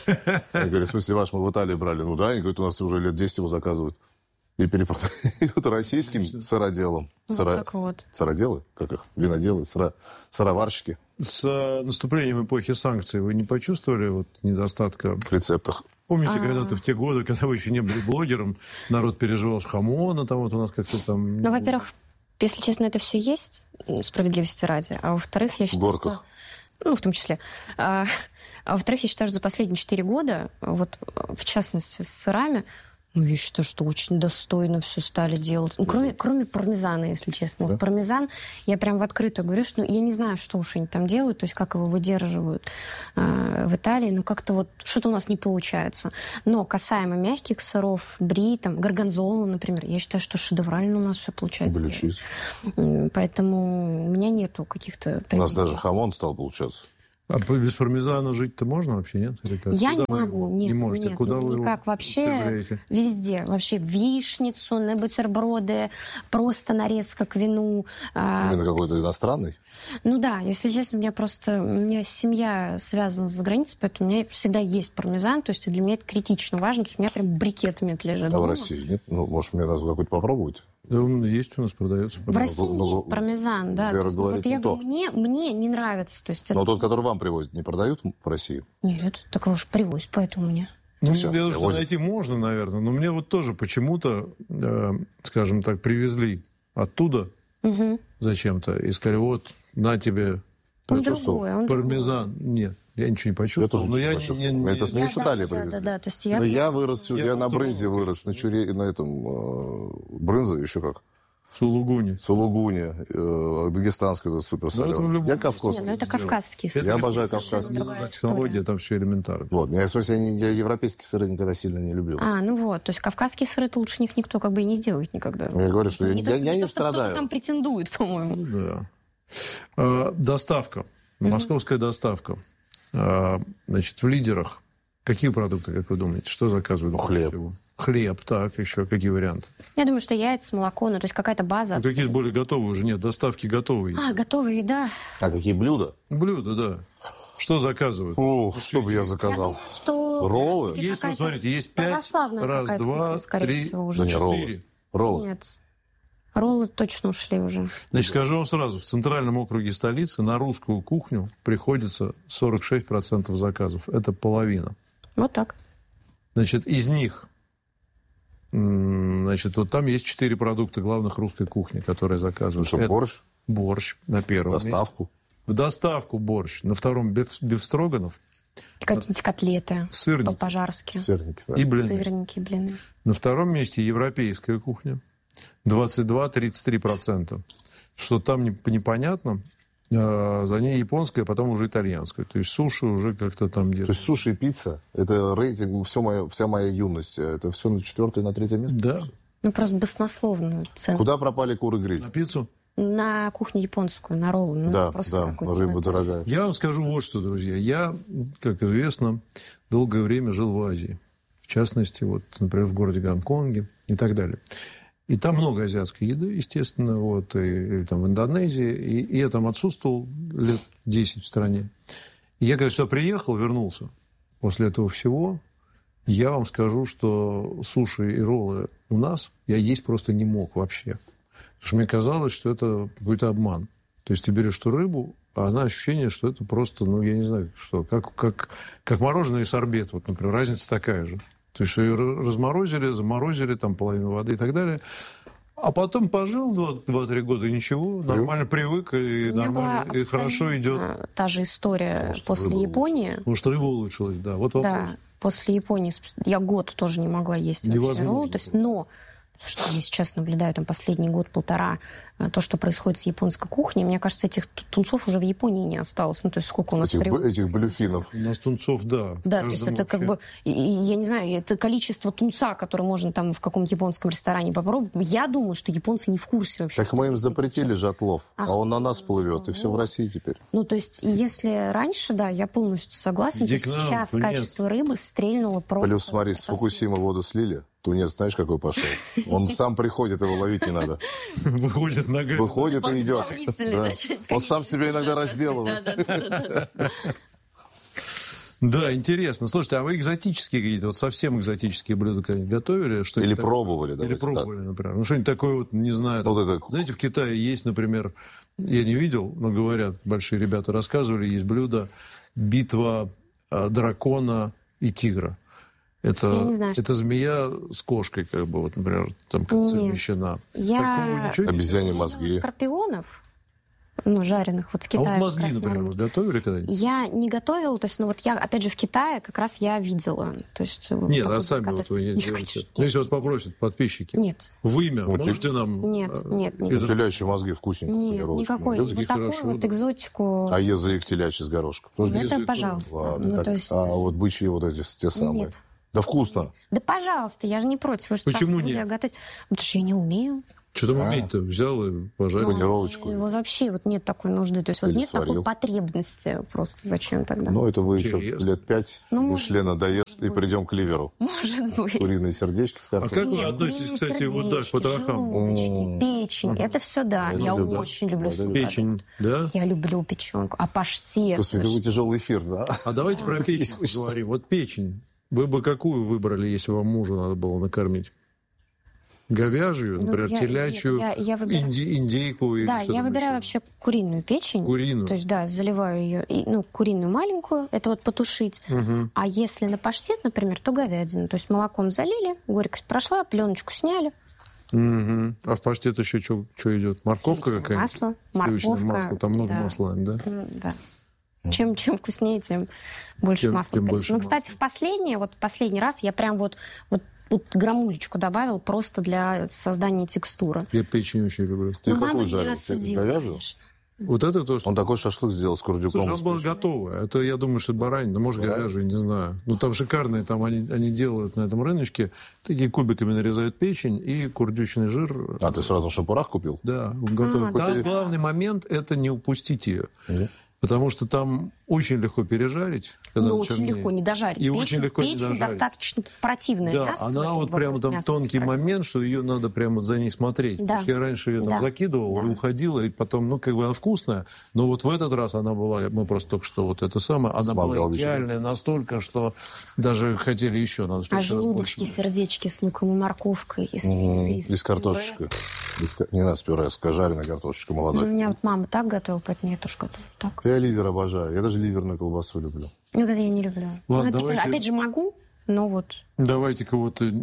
Я говорю, в смысле ваш мы в Италии брали? Ну да, они говорят, у нас уже лет 10 его заказывают. И перепродают российским сыроделам. Так вот. Сыроделы? Как их? Виноделы? Сыроварщики? С наступлением эпохи санкций вы не почувствовали вот недостатка в рецептах? Помните, когда-то в те годы, когда вы еще не были блогером, народ переживал хамона, там вот у нас как-то там... Ну, во-первых, если честно, это все есть, справедливости ради. А во-вторых, я считаю, в горках. Что... Ну, в том числе. А во-вторых, я считаю, что за последние 4 года, вот в частности с сырами, ну, я считаю, что очень достойно все стали делать. Ну, кроме пармезана, если честно. Вот пармезан, я прям в открытую говорю, что я не знаю, что уж они там делают, то есть как его выдерживают в Италии, но как-то вот что-то у нас не получается. Но касаемо мягких сыров, бри, там, горгонзолу, например, я считаю, что шедеврально у нас все получается. Блючить. Поэтому у меня нету каких-то... У нас даже хамон стал получаться. А без пармезана жить-то можно вообще, нет? Я не могу, нет. Не можете. Нет, куда вы никак вообще везде. Вообще вишницу, на бутерброды, просто нарезка к вину. Именно какой-то иностранный? Ну да, если честно, у меня семья связана с границей, поэтому у меня всегда есть пармезан, то есть для меня это критично важно, то есть у меня прям брикетами это лежит. А в России нет? Ну, может, мне надо какой-то попробовать? Да, он есть у нас, продается. В России есть пармезан, да. Вера говорит, вот я говорю, мне не нравится. То есть но это... тот, который вам привозят, не продают в России? Нет, так его же привозят, поэтому мне. Ну, что найти можно, наверное, но мне вот тоже почему-то, скажем так, привезли оттуда зачем-то и сказали, вот, на тебе пармезан. Нет, я ничего не почувствовал. Я тоже ничего не почувствовал. Это мне с Италии привезли. Да, то есть я вырос, я на брынзе вырос, на этом, брынзе еще как? Сулугуни. Дагестанская, супер соленая. Я кавказский. Это кавказский сыр. Я обожаю кавказский. Технология, там все элементарно. Вот, я европейские сыры никогда сильно не любил. Ну вот, то есть кавказские сыры это лучше них никто как бы и не делает никогда. Я говорю, что я не страдаю. Кто-то там претендует, по-моему. Да. Доставка. Московская доставка. Значит, в лидерах. Какие продукты, как вы думаете? Что заказывают? Хлеб. Хлеб, так, еще какие варианты? Я думаю, что яйца, молоко, ну, то есть какая-то база. Какие-то более готовые уже нет, доставки готовые. Готовые, да. А какие блюда? Блюда, да. Что заказывают? Что бы я заказал? Роллы? Есть, ну, смотрите, есть 5. Раз, два, три, 4. Роллы? Нет. Роллы точно ушли уже. Значит, скажу вам сразу, в центральном округе столицы на русскую кухню приходится 46% заказов. Это половина. Вот так. Значит, из них, вот там есть 4 продукта главных русской кухни, которые заказывают. Что, борщ? Борщ на первом. Доставку? В доставку борщ. На втором бифстроганов. Какие-нибудь котлеты. Сырники. По-пожарски. Сырники, да. И блины. Сырники, блины. На втором месте европейская кухня. 22-33%. Что там непонятно. За ней японская, потом уже итальянская. То есть суши уже как-то там где-то. То есть суши и пицца, это рейтинг, вся моя юность. Это все на 4-е, на 3-е место? Да. Ну, просто баснословно цены. Куда пропали куры-гриль? На пиццу? На кухню японскую, на роллы. Ну, да, просто рыба дорогая. Я вам скажу вот что, друзья. Я, как известно, долгое время жил в Азии. В частности, вот, например, в городе Гонконге и так далее. И там много азиатской еды, естественно, вот, и там в Индонезии. И я там отсутствовал лет 10 в стране. И я, когда сюда приехал, вернулся после этого всего, я вам скажу, что суши и роллы у нас я есть просто не мог вообще. Потому что мне казалось, что это какой-то обман. То есть ты берешь ту рыбу, а она ощущение, что это просто, ну, я не знаю, что, как мороженое и сорбет. Вот, например, разница такая же. То есть ее разморозили, заморозили, там половину воды и так далее. А потом пожил 2-3 года, и ничего, нормально привык, и нормально, и хорошо идет. Та же история после Японии. Может, рыба улучшилась, да. Вот вопрос. Да, после Японии я год тоже не могла есть вообще роллы. То есть, но что я сейчас наблюдаю, там, последний год-полтора, то, что происходит с японской кухней, мне кажется, этих тунцов уже в Японии не осталось. Ну, то есть, сколько у нас этих блюфинов. У нас тунцов, да. Да, то есть, это как бы, я не знаю, это количество тунца, которое можно там в каком-то японском ресторане попробовать. Я думаю, что японцы не в курсе вообще. Так мы им запретили же отлов, а он на нас плывет, и все в России теперь. Ну, то есть, если раньше, да, я полностью согласен, то сейчас качество рыбы стрельнуло просто. Плюс, смотри, с Фукусимы воду слили. Тунец, знаешь, какой пошел? Он сам приходит, его ловить не надо. Выходит на гребень. Выходит и идет. Да. Он сам себя иногда разделывает. Да, интересно. Слушайте, а вы экзотические какие-то, вот совсем экзотические блюда когда-нибудь готовили? Или пробовали, Или пробовали, например. Ну, что-нибудь такое вот, не знаю. Вот это... Знаете, в Китае есть, например, я не видел, но говорят, большие ребята рассказывали, есть блюдо «Битва дракона и тигра». Это змея с кошкой, как бы, вот, например, там совмещена. Обезьяне мозги. Скорпионов, жареных вот в Китае. А вот мозги, например, вы готовили когда-нибудь? Я не готовила, то есть, я, опять же, в Китае как раз я видела. То есть, нет, а сами вот вы не делаете. Ну, если вас попросят подписчики. Нет. В имя можете нам... Нет. Телячьи мозги вкусненько. Нет, никакой. Вот такую вот экзотику... А язык телячий с горошком? Это, пожалуйста. Ладно, А вот бычьи вот эти, те самые? Нет. Да вкусно. Да, пожалуйста, я же не против. Вы же почему нет? Готовить. Потому что я не умею. Что там уметь-то? Взял и пожарил. Панировочку. Вообще нет такой нужды. То есть нет такой потребности. Просто зачем тогда? Это вы еще лет 5 Мишлен надоест и придем к ливеру. Может быть. Куриные сердечки с картошкой. А как вы относитесь, кстати, вот к потрохам? Печень. Это все да. Я очень люблю суп. Печень, да? Я люблю печенку. А паштет. Господи, какой тяжелый эфир, да? А давайте про печень поговорим. Вот печень. Вы бы какую выбрали, если вам мужа надо было накормить? Говяжью, например, телячью, индейку или что-то. Да, я выбираю вообще куриную печень. Куриную? То есть, да, заливаю ее, куриную маленькую, это вот потушить. Угу. А если на паштет, например, то говядину. То есть молоком залили, горькость прошла, пленочку сняли. Угу. А в паштет еще что идет? Морковка какая-нибудь? Масло, морковка. Масло, там много масла, да? Да. Чем вкуснее, тем больше масла. Но, кстати, в последний раз я прям вот грамулечку добавил просто для создания текстуры. Я печень очень люблю. Ты какую жарил? Говяжью? Вот это то, что... Он такой шашлык сделал с курдюком. Слушай, он был готовый. Это, я думаю, что баранина, может, говяжий, не знаю. Там шикарные, там они делают на этом рыночке, такие кубиками нарезают печень и курдючный жир. А ты сразу шапурах купил? Да, он готовый. Там главный момент – это не упустить ее. Потому что там очень легко пережарить. Очень легко не дожарить. И очень легко не дожарить. Достаточно противная. Да, она вот прямо там тонкий момент, что ее надо прямо за ней смотреть. Да. Потому что я раньше ее там закидывал и уходила, и потом, она вкусная. Но вот в этот раз она была, мы просто только что вот это самое, она была идеальная настолько, что даже хотели еще. Надо, а желудочки, сердечки с луком и морковкой, и с картошечкой. Не надо с пюре, с жареной картошечкой молодой. У меня вот мама так готовила, поэтому я тоже готовлю так. Я ливер обожаю. Я даже ливерную колбасу люблю. Вот это я не люблю. Ладно, давайте... Опять же могу, но вот... Давайте-ка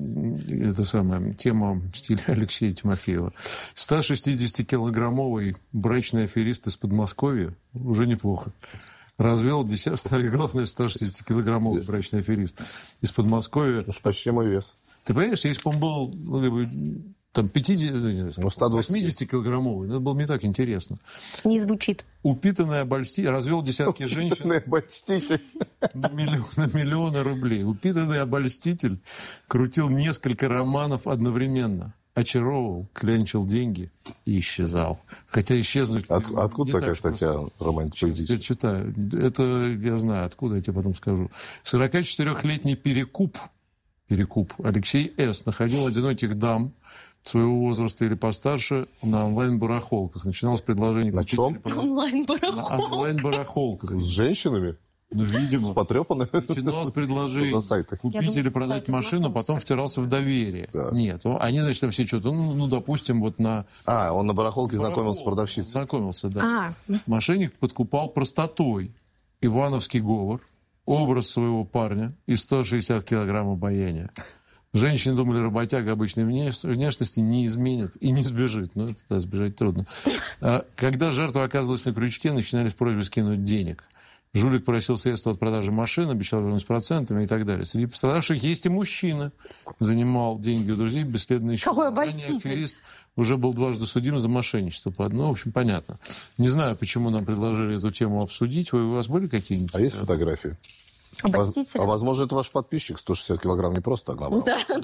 тема в стиле Алексея Тимофеева. 160-килограммовый брачный аферист из Подмосковья уже неплохо. Развел главное, 160-килограммовый брачный аферист из Подмосковья. Почти мой вес. Ты понимаешь, если бы он был... Там 80-килограммовый. Это было не так интересно. Не звучит. Упитанный обольститель. Развел десятки женщин. Упитанный обольститель. На миллионы рублей. Упитанный обольститель крутил несколько романов одновременно. Очаровывал, клянчил деньги и исчезал. Хотя исчезнуть... Откуда такая статья романтическая? Я читаю. Это я знаю, откуда, я тебе потом скажу. 44-летний Перекуп Алексей С. находил одиноких дам своего возраста или постарше на онлайн-барахолках. Начинал с предложений... На чем? Онлайн-барахолках. С женщинами? Видимо. С потрепанными? Начинал с предложений купить или продать машину, потом втирался в доверие. Да. Нет. Они, значит, там все что-то, допустим, вот на... он на барахолке знакомился с продавщицей. Знакомился, да. Мошенник подкупал простотой. Ивановский говор, образ своего парня и 160 килограмм обаяния. Женщины думали, работяга обычной внешности не изменит и не сбежит. Но это сбежать трудно. Когда жертва оказывалась на крючке, начинались просьбы скинуть денег. Жулик просил средства от продажи машин, обещал вернуть с процентами и так далее. Среди пострадавших есть и мужчина. Занимал деньги у друзей, бесследно исчез. Какой обольститель. Аферист уже был дважды судим за мошенничество. В общем, понятно. Не знаю, почему нам предложили эту тему обсудить. У вас были какие-нибудь? А есть фотографии? Обольститель. А возможно, это ваш подписчик 160 килограмм не просто так набрал. Да, я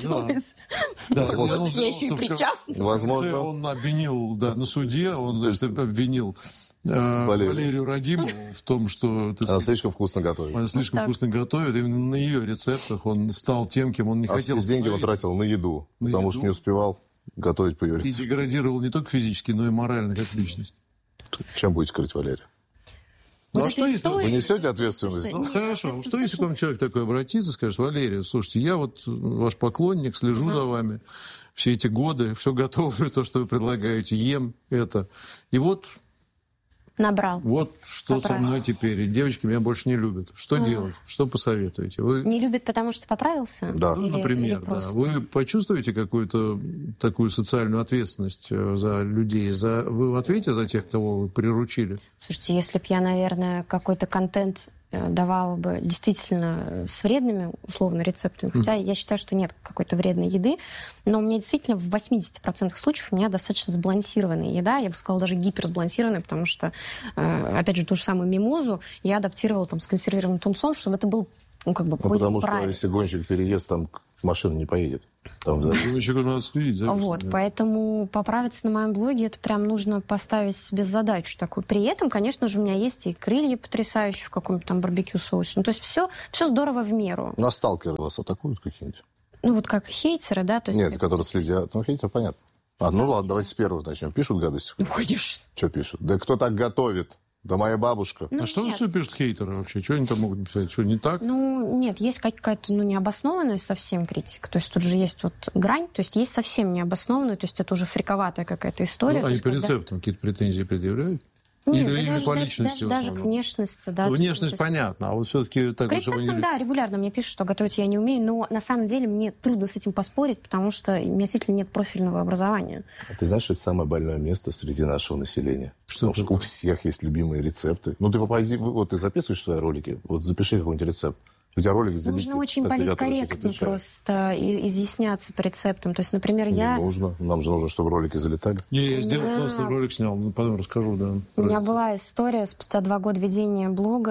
еще и причастна. Возможно. Он обвинил, на суде, он, значит, обвинил Валерию Радимову в том, что... Она слишком вкусно готовит. Она слишком вкусно готовит. Именно на ее рецептах он стал тем, кем он не хотел. Все деньги он тратил на еду, потому что не успевал готовить по ее рецепту. И деградировал не только физически, но и морально, как личность. Чем будете крыть Валерию? Ну, а что если... Вы несете ответственность? Ну, хорошо. Что если к вам человек такой обратится, скажет: Валерия, слушайте, я вот ваш поклонник, слежу за вами все эти годы, все готовлю, то, что вы предлагаете, ем это. И вот... Набрал. Вот что со мной теперь. И девочки меня больше не любят. Что делать? Что посоветуете? Вы... Не любят, потому что поправился? Да. Ну, например, да. Вы почувствуете какую-то такую социальную ответственность за людей? Вы ответите за тех, кого вы приручили? Слушайте, если бы я, наверное, какой-то контент давала бы действительно с вредными, условно, рецептами, хотя я считаю, что нет какой-то вредной еды, но у меня действительно в 80% случаев у меня достаточно сбалансированная еда, я бы сказала, даже гиперсбалансированная, потому что, опять же, ту же самую мимозу я адаптировала там с консервированным тунцом, чтобы это был, ну, как бы, более потому правильно. что если гонщик переест, там машина не поедет. Там гонщику надо следить. Вот, да. Поэтому поправиться на моем блоге, это прям нужно поставить себе задачу такую. При этом, конечно же, у меня есть и крылья потрясающие в каком-то там барбекю-соусе. Ну, то есть все здорово в меру. Ну, а сталкеры вас атакуют какие-нибудь? Ну, вот как хейтеры, да? То есть нет, которые следят. Ну, хейтер, понятно. Ну, ладно, давайте с первого начнем. Пишут гадости? Ну, конечно. Что пишут? Да кто так готовит? Да моя бабушка. Ну, а что пишут хейтеры вообще? Что они там могут писать? Что, не так? Ну, нет, есть какая-то необоснованная совсем критика. То есть тут же есть вот грань, то есть есть совсем необоснованная, то есть это уже фриковатая какая-то история. Ну, они по рецептам какие-то претензии предъявляют? Нет, или по личности даже к внешности, да. Ну, внешность понятна, а вот все-таки... К рецептам, да, регулярно мне пишут, что готовить я не умею, но на самом деле мне трудно с этим поспорить, потому что у меня действительно нет профильного образования. А ты знаешь, что это самое больное место среди нашего населения? Потому что у всех есть любимые рецепты. Ну, ты попади, вот ты записываешь свои ролики, вот запиши какой-нибудь рецепт. У тебя ролик залетит. Нужно очень политкорректно просто изъясняться по рецептам. То есть, например, не нужно. Нам же нужно, чтобы ролики залетали. Не, я сделал классный ролик, снял. Потом расскажу, да. У меня была история спустя 2 года ведения блога.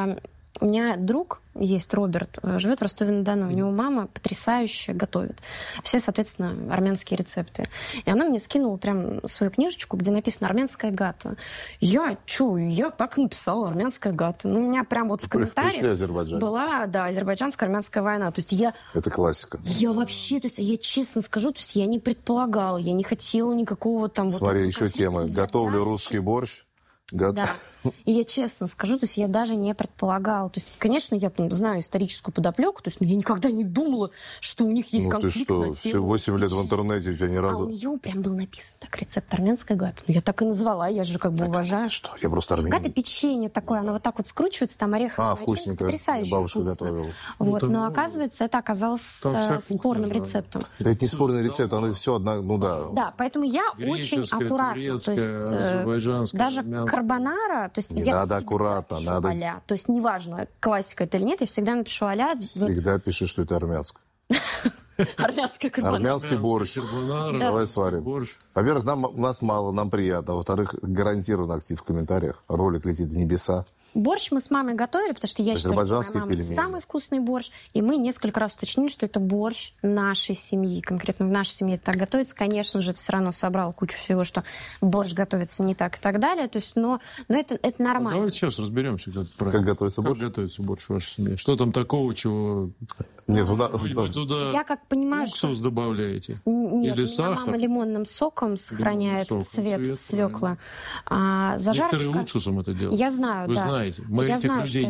У меня друг есть, Роберт, живет в Ростове-на-Дону. У него мама потрясающе готовит. Все, соответственно, армянские рецепты. И она мне скинула прям свою книжечку, где написано «Армянская гата». Я так написала «Армянская гата». Ну, у меня прям вот в комментариях была, да, азербайджанско-армянская война. То есть это классика. Я вообще, то есть я честно скажу, то есть я не предполагала, я не хотела никакого там... Смотри, вот еще тема. Готовлю русский борщ. Да. И я честно скажу, то есть я даже не предполагала. То есть, конечно, я там знаю историческую подоплеку, то есть я никогда не думала, что у них есть конфликт на тему. Ты что, 8 лет в интернете у тебя ни разу... А у нее прям был написан так рецепт армянской гаты. Ну, я так и назвала, я же как бы уважаю. Что? Я просто армянин. Гата печенье такое, оно вот так вот скручивается, там ореховое. Вкусненько. Потрясающе Бабушка вкусно. готовила. Вот, но оказывается, это оказалось спорным рецептом. Это не спорный рецепт, оно все одна, ну да. Да, поэтому я очень аккуратна. То есть даже карбонара, то есть не я надо аккуратно, надо. А-ля. То есть неважно, классика это или нет, я всегда напишу а-ля. Всегда пиши, что это армянское. Армянская карбонара. Армянский борщ. Давай сварим. Во-первых, нас мало, нам приятно. Во-вторых, гарантированно актив в комментариях. Ролик летит в небеса. Борщ мы с мамой готовили, потому что я считаю, что моя мама самый вкусный борщ. И мы несколько раз уточнили, что это борщ нашей семьи. Конкретно в нашей семье это так готовится. Конечно же, это все равно собрал кучу всего, что борщ готовится не так и так далее. То есть, но это нормально. Давайте сейчас разберемся, как готовится борщ. Как готовится борщ в вашей семье. Что там такого, чего... Нет, вы туда я как понимаю, уксус добавляете? Нет, или сахар? Мама лимонным соком сохраняет цвет свекла. Зажарочка... Некоторые уксусом это делают. Я знаю, Вы да. знаете. Мы я этих знаю, людей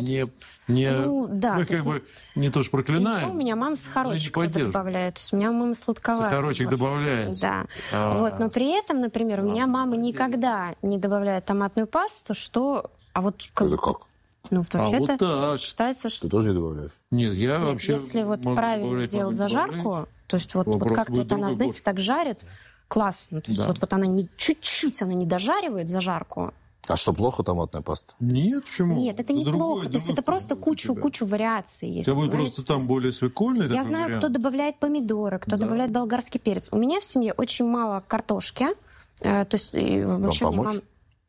мы как бы не то что проклинаем. Еще у меня мама сахарочек добавляет. То есть у меня мама сладковатая. Сахарочек добавляется. Да. Вот, но при этом, например, у меня мама никогда не добавляет томатную пасту, что... А вот это как? Ну, вообще-то вот считается, что... Ты тоже не добавляешь? Нет, я вообще... Если вот правильно сделать зажарку, то есть вот как вот она, знаете, так жарит, классно. То есть вот она чуть-чуть она не дожаривает зажарку. А что, плохо томатная паста? Нет, почему? Нет, это неплохо. То есть это просто кучу вариаций есть. Это будет просто там более свекольный. Я знаю, кто добавляет помидоры, кто добавляет болгарский перец. У меня в семье очень мало картошки. То есть вообще вам помочь?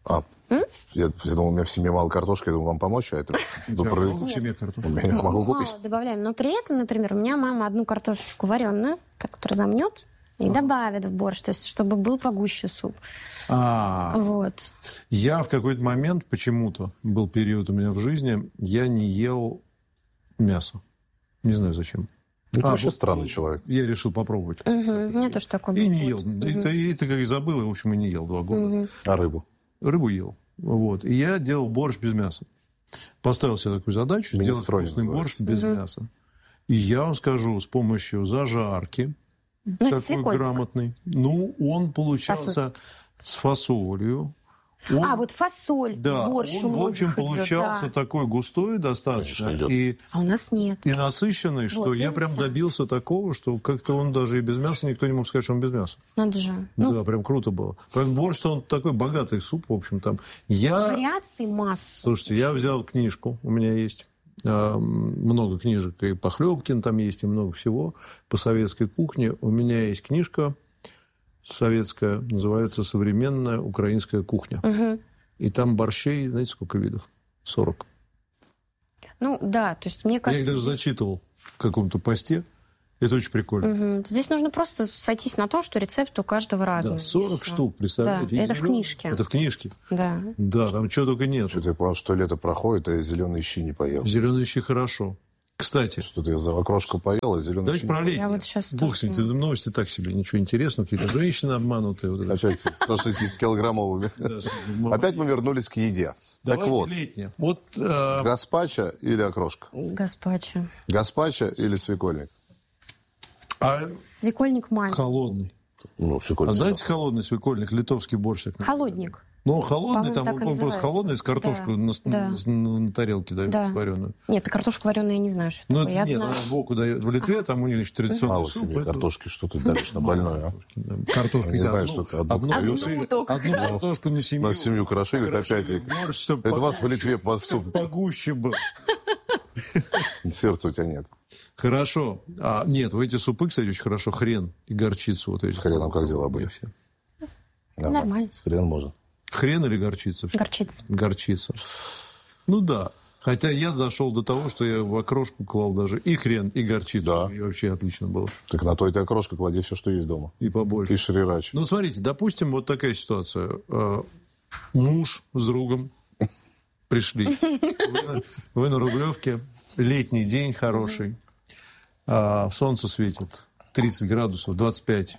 Я думал, у меня в семье мало картошки, я думаю, вам помочь, а это... в семье картошки. Я могу купить. Мало добавляем, но при этом, например, у меня мама одну картошечку вареную, так вот разомнет и добавит в борщ, то есть чтобы был погуще суп. Вот. Я в какой-то момент, почему-то, был период у меня в жизни, я не ел мясо. Не знаю зачем. Это вообще странный человек. Я решил попробовать. У меня тоже такое было. И не ел. Это как и забыл, и, в общем, и не ел 2 года. А рыбу? Рыбу ел. Вот. И я делал борщ без мяса. поставил себе такую задачу сделать вкусный борщ без мяса. И я вам скажу, с помощью зажарки, такой грамотный, он получался с фасолью. Вот фасоль, борщ. Он, в общем, получался такой густой достаточно. А у нас нет. И насыщенный, что я прям добился такого, что как-то он даже и без мяса, никто не мог сказать, что он без мяса. Надо же. Да, прям круто было. Борщ-то он такой богатый суп, в общем, там. Вариаций масса. Слушайте, я взял книжку, у меня есть много книжек, и Похлебкин там есть, и много всего по советской кухне. У меня есть книжка советская, называется «Современная украинская кухня». И там борщей, знаете, сколько видов? 40. То есть мне кажется... Я их даже зачитывал в каком-то посте. Это очень прикольно. Здесь нужно просто сойтись на том, что рецепт у каждого разный. Да, 40 штук, представляете? Да, это в книжке. Это в книжке. Да. Да, там чего только нет. Что-то я понял, что лето проходит, а я зеленые щи не поел. Зеленые щи хорошо. Кстати. Что-то я за окрошку поел, а зеленые давайте щи... про летнее. Я вот сейчас... Бог с ним, новости так себе, ничего интересного. Какие-то женщины обманутые. Вот опять 160-килограммовыми. Опять мы вернулись к еде. Давайте так вот. Летнее. Гаспачо или окрошка? Гаспачо. Гаспачо или свекольник? Свекольник маме. Холодный. Свекольник. Знаете холодный свекольник, литовский борщ? Холодник. Холодный, там он просто холодный, с картошкой на тарелке дают вареную. Нет, картошку вареную я не знаю, что такое. Нет, она сбоку дает в Литве, там у них традиционный суп. Мало себе картошки, что ты давишь на больное, Картошка. Не знаю, что одну картошку на семью. На семью крошили, опять. Это у вас в Литве суп погуще был. Сердца у тебя нет. Хорошо. Нет, в эти супы, кстати, очень хорошо хрен и горчицу. С хреном как дела были? Нормально. С хреном можно. Хрен или горчица? Горчица. Горчица. Да. Хотя я дошел до того, что я в окрошку клал даже и хрен, и горчицу. Да. И вообще отлично было. Так на то и ты окрошка клади все, что есть дома. И побольше. И шрирач. Смотрите, допустим, вот такая ситуация. Муж с другом пришли. Вы на Рублевке. Летний день хороший. Солнце светит. 30 градусов, 25.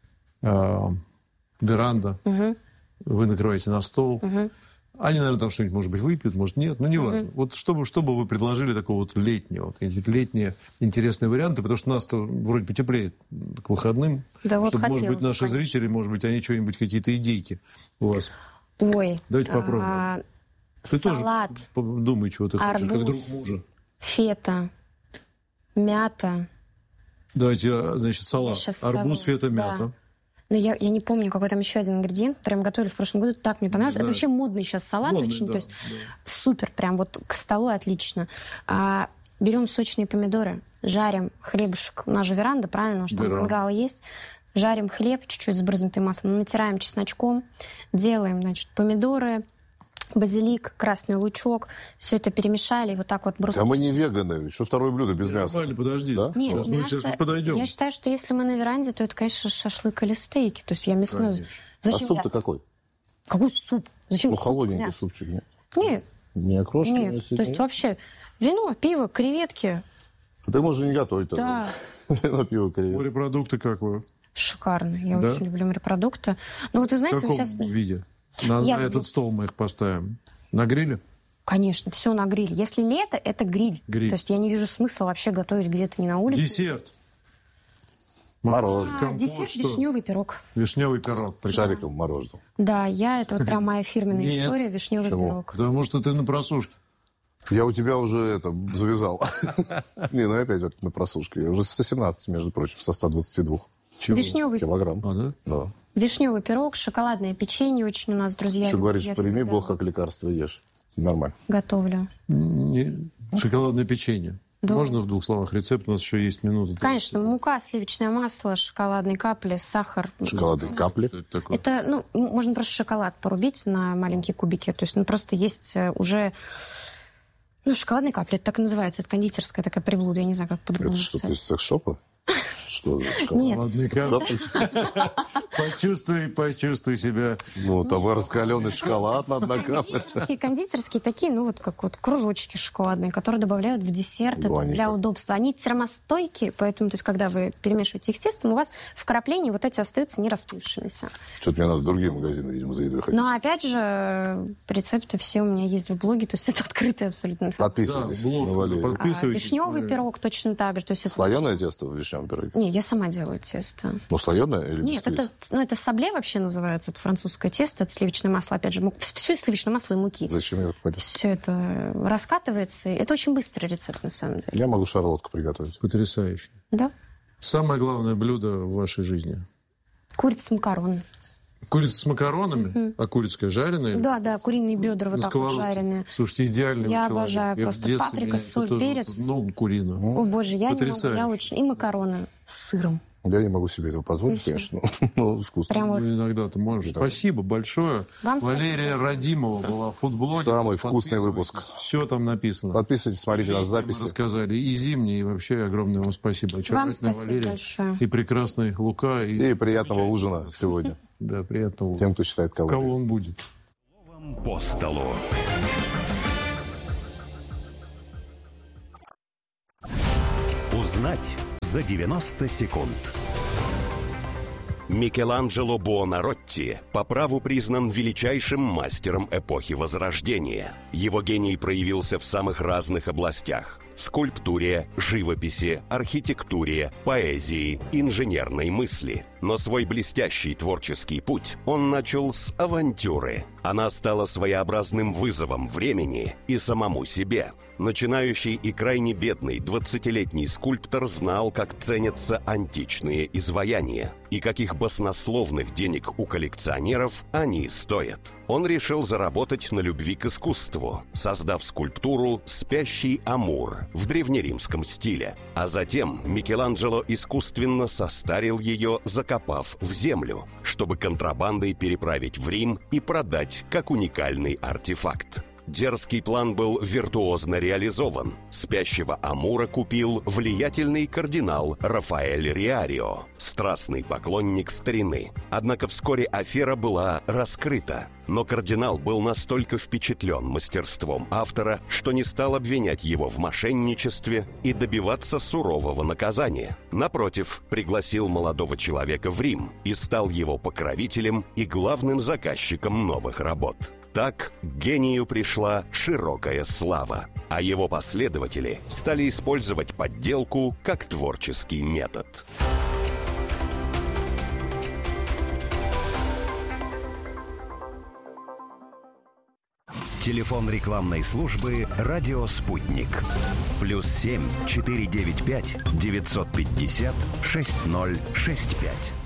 Веранда. Вы накрываете на стол. Они, наверное, там что-нибудь, может быть, выпьют, может, нет. Неважно. Вот что бы вы предложили такого вот летнего? Летние интересные варианты, потому что нас-то вроде потеплеет к выходным. Да, чтобы, может быть, наши зрители, может быть, они что-нибудь, какие-то идейки у вас. Давайте попробуем. Ты салат, тоже думай, чего ты хочешь, как друг мужа. Фета, мята. Давайте, значит, салат. Арбуз, фета, мята. Но я не помню, какой там еще один ингредиент, который мы готовили в прошлом году. Так мне понравилось. Это вообще модный сейчас салат. Очень, то есть супер, прям вот к столу отлично. Берем сочные помидоры, жарим хлебушек. У нас же веранда, правильно? Потому что там мангал есть. Жарим хлеб, чуть-чуть сбрызнутый маслом, натираем чесночком, делаем, значит, помидоры, базилик, красный лучок. Все это перемешали и вот так вот бросили. А мы не веганы. Что второе блюдо без мяса? Нормально, подожди. Да? Нет, мы сейчас подойдем. Я считаю, что если мы на веранде, то это, конечно, шашлык или стейки. То есть я мясной. Зачем суп-то какой? Какой суп? Зачем холодненький мясо? Супчик, нет? Нет. Не окрошки? Нет. То есть вообще вино, пиво, креветки. Ты можешь не готовить. Да. Вино, пиво, креветки. Морепродукты как вы? Шикарно. Я очень люблю морепродукты. Но вот вы знаете, в каком виде? На этот стол мы их поставим. На гриле? Конечно, все на гриле. Если лето, это гриль. То есть я не вижу смысла вообще готовить где-то не на улице. Десерт. Мороженое. Десерт – вишневый пирог. Вишневый пирог. Шариком мороженого. Да, это вот прям моя фирменная история – вишневый пирог. Потому что ты на просушке. Я у тебя уже завязал. Не, опять на просушке. Я уже 117, между прочим, со 122. Вишневый килограмм. Да. Вишневый пирог, шоколадное печенье очень у нас, друзья. Что говоришь, прими Бог как лекарство ешь. Нормально. Готовлю. Шоколадное печенье. Да. Можно в 2 словах рецепт? У нас еще есть минута. Конечно. Мука, сливочное масло, шоколадные капли, сахар. Шоколадные капли? Что это такое? Это, можно просто шоколад порубить на маленькие кубики. То есть, просто есть уже... шоколадные капли, это так и называется. Это кондитерская такая приблуда. Я не знаю, как по-другому Это что-то из секс-шопа? Шоколадный корабль. Почувствуй себя. Ну, там раскаленный шоколад надо накапать. Кондитерские такие, ну, вот как вот кружочки шоколадные, которые добавляют в десерт для удобства. Они термостойкие, поэтому, то есть, когда вы перемешиваете их с тестом, у вас вкрапления вот эти остаются не расплывшимися. Что-то мне надо в другие магазины, видимо, за едой ходить. Но, опять же, рецепты все у меня есть в блоге, то есть это открытая абсолютно информация. Подписывайтесь на Валерию. Вишневый пирог точно так же. То есть слоеное тесто в вишневом пироге? Не, я сама делаю тесто. Ну, слоеное или нет, это сабле вообще называется, это французское тесто, это сливочное масло, опять же, все из сливочного масла и муки. Зачем я это понял? Все это раскатывается, это очень быстрый рецепт, на самом деле. Я могу шарлотку приготовить. Потрясающе. Да. Самое главное блюдо в вашей жизни? Курица с макаронами. Курица с макаронами? А курицкая жареная? Да, куриные бедра вот так вот жареные. Слушайте, идеальный я человек. обожаю просто паприка, соль, перец. Ногу куриную. О, боже, я не могу, я очень... И макароны с сыром. Я не могу себе этого позволить, конечно, но вкусно. Прям вот... Ну, иногда ты можешь. Спасибо большое. Вам Валерия Радимова была фудблогер. Самый вкусный выпуск. Все там написано. Подписывайтесь, смотрите нас записи. Рассказали и зимние, и вообще огромное вам спасибо. Очаровательная Валерия. Большое. И прекрасный Лука. И приятного ужина сегодня. Да, приятного. Тем, кто считает калории. Кого он будет. По столу. Узнать за 90 секунд. Микеланджело Буонаротти по праву признан величайшим мастером эпохи Возрождения. Его гений проявился в самых разных областях: скульптуре, живописи, архитектуре, поэзии, инженерной мысли. Но свой блестящий творческий путь он начал с авантюры. Она стала своеобразным вызовом времени и самому себе. Начинающий и крайне бедный 20-летний скульптор знал, как ценятся античные изваяния и каких баснословных денег у коллекционеров они стоят. Он решил заработать на любви к искусству, создав скульптуру «Спящий Амур» в древнеримском стиле. А затем Микеланджело искусственно состарил ее, закопав в землю, чтобы контрабандой переправить в Рим и продать как уникальный артефакт. Дерзкий план был виртуозно реализован. Спящего Амура купил влиятельный кардинал Рафаэль Риарио, страстный поклонник старины. Однако вскоре афера была раскрыта. Но кардинал был настолько впечатлен мастерством автора, что не стал обвинять его в мошенничестве и добиваться сурового наказания. Напротив, пригласил молодого человека в Рим и стал его покровителем и главным заказчиком новых работ. Так к гению пришла широкая слава, а его последователи стали использовать подделку как творческий метод. Телефон рекламной службы «Радио Спутник». +7 495 950 6065.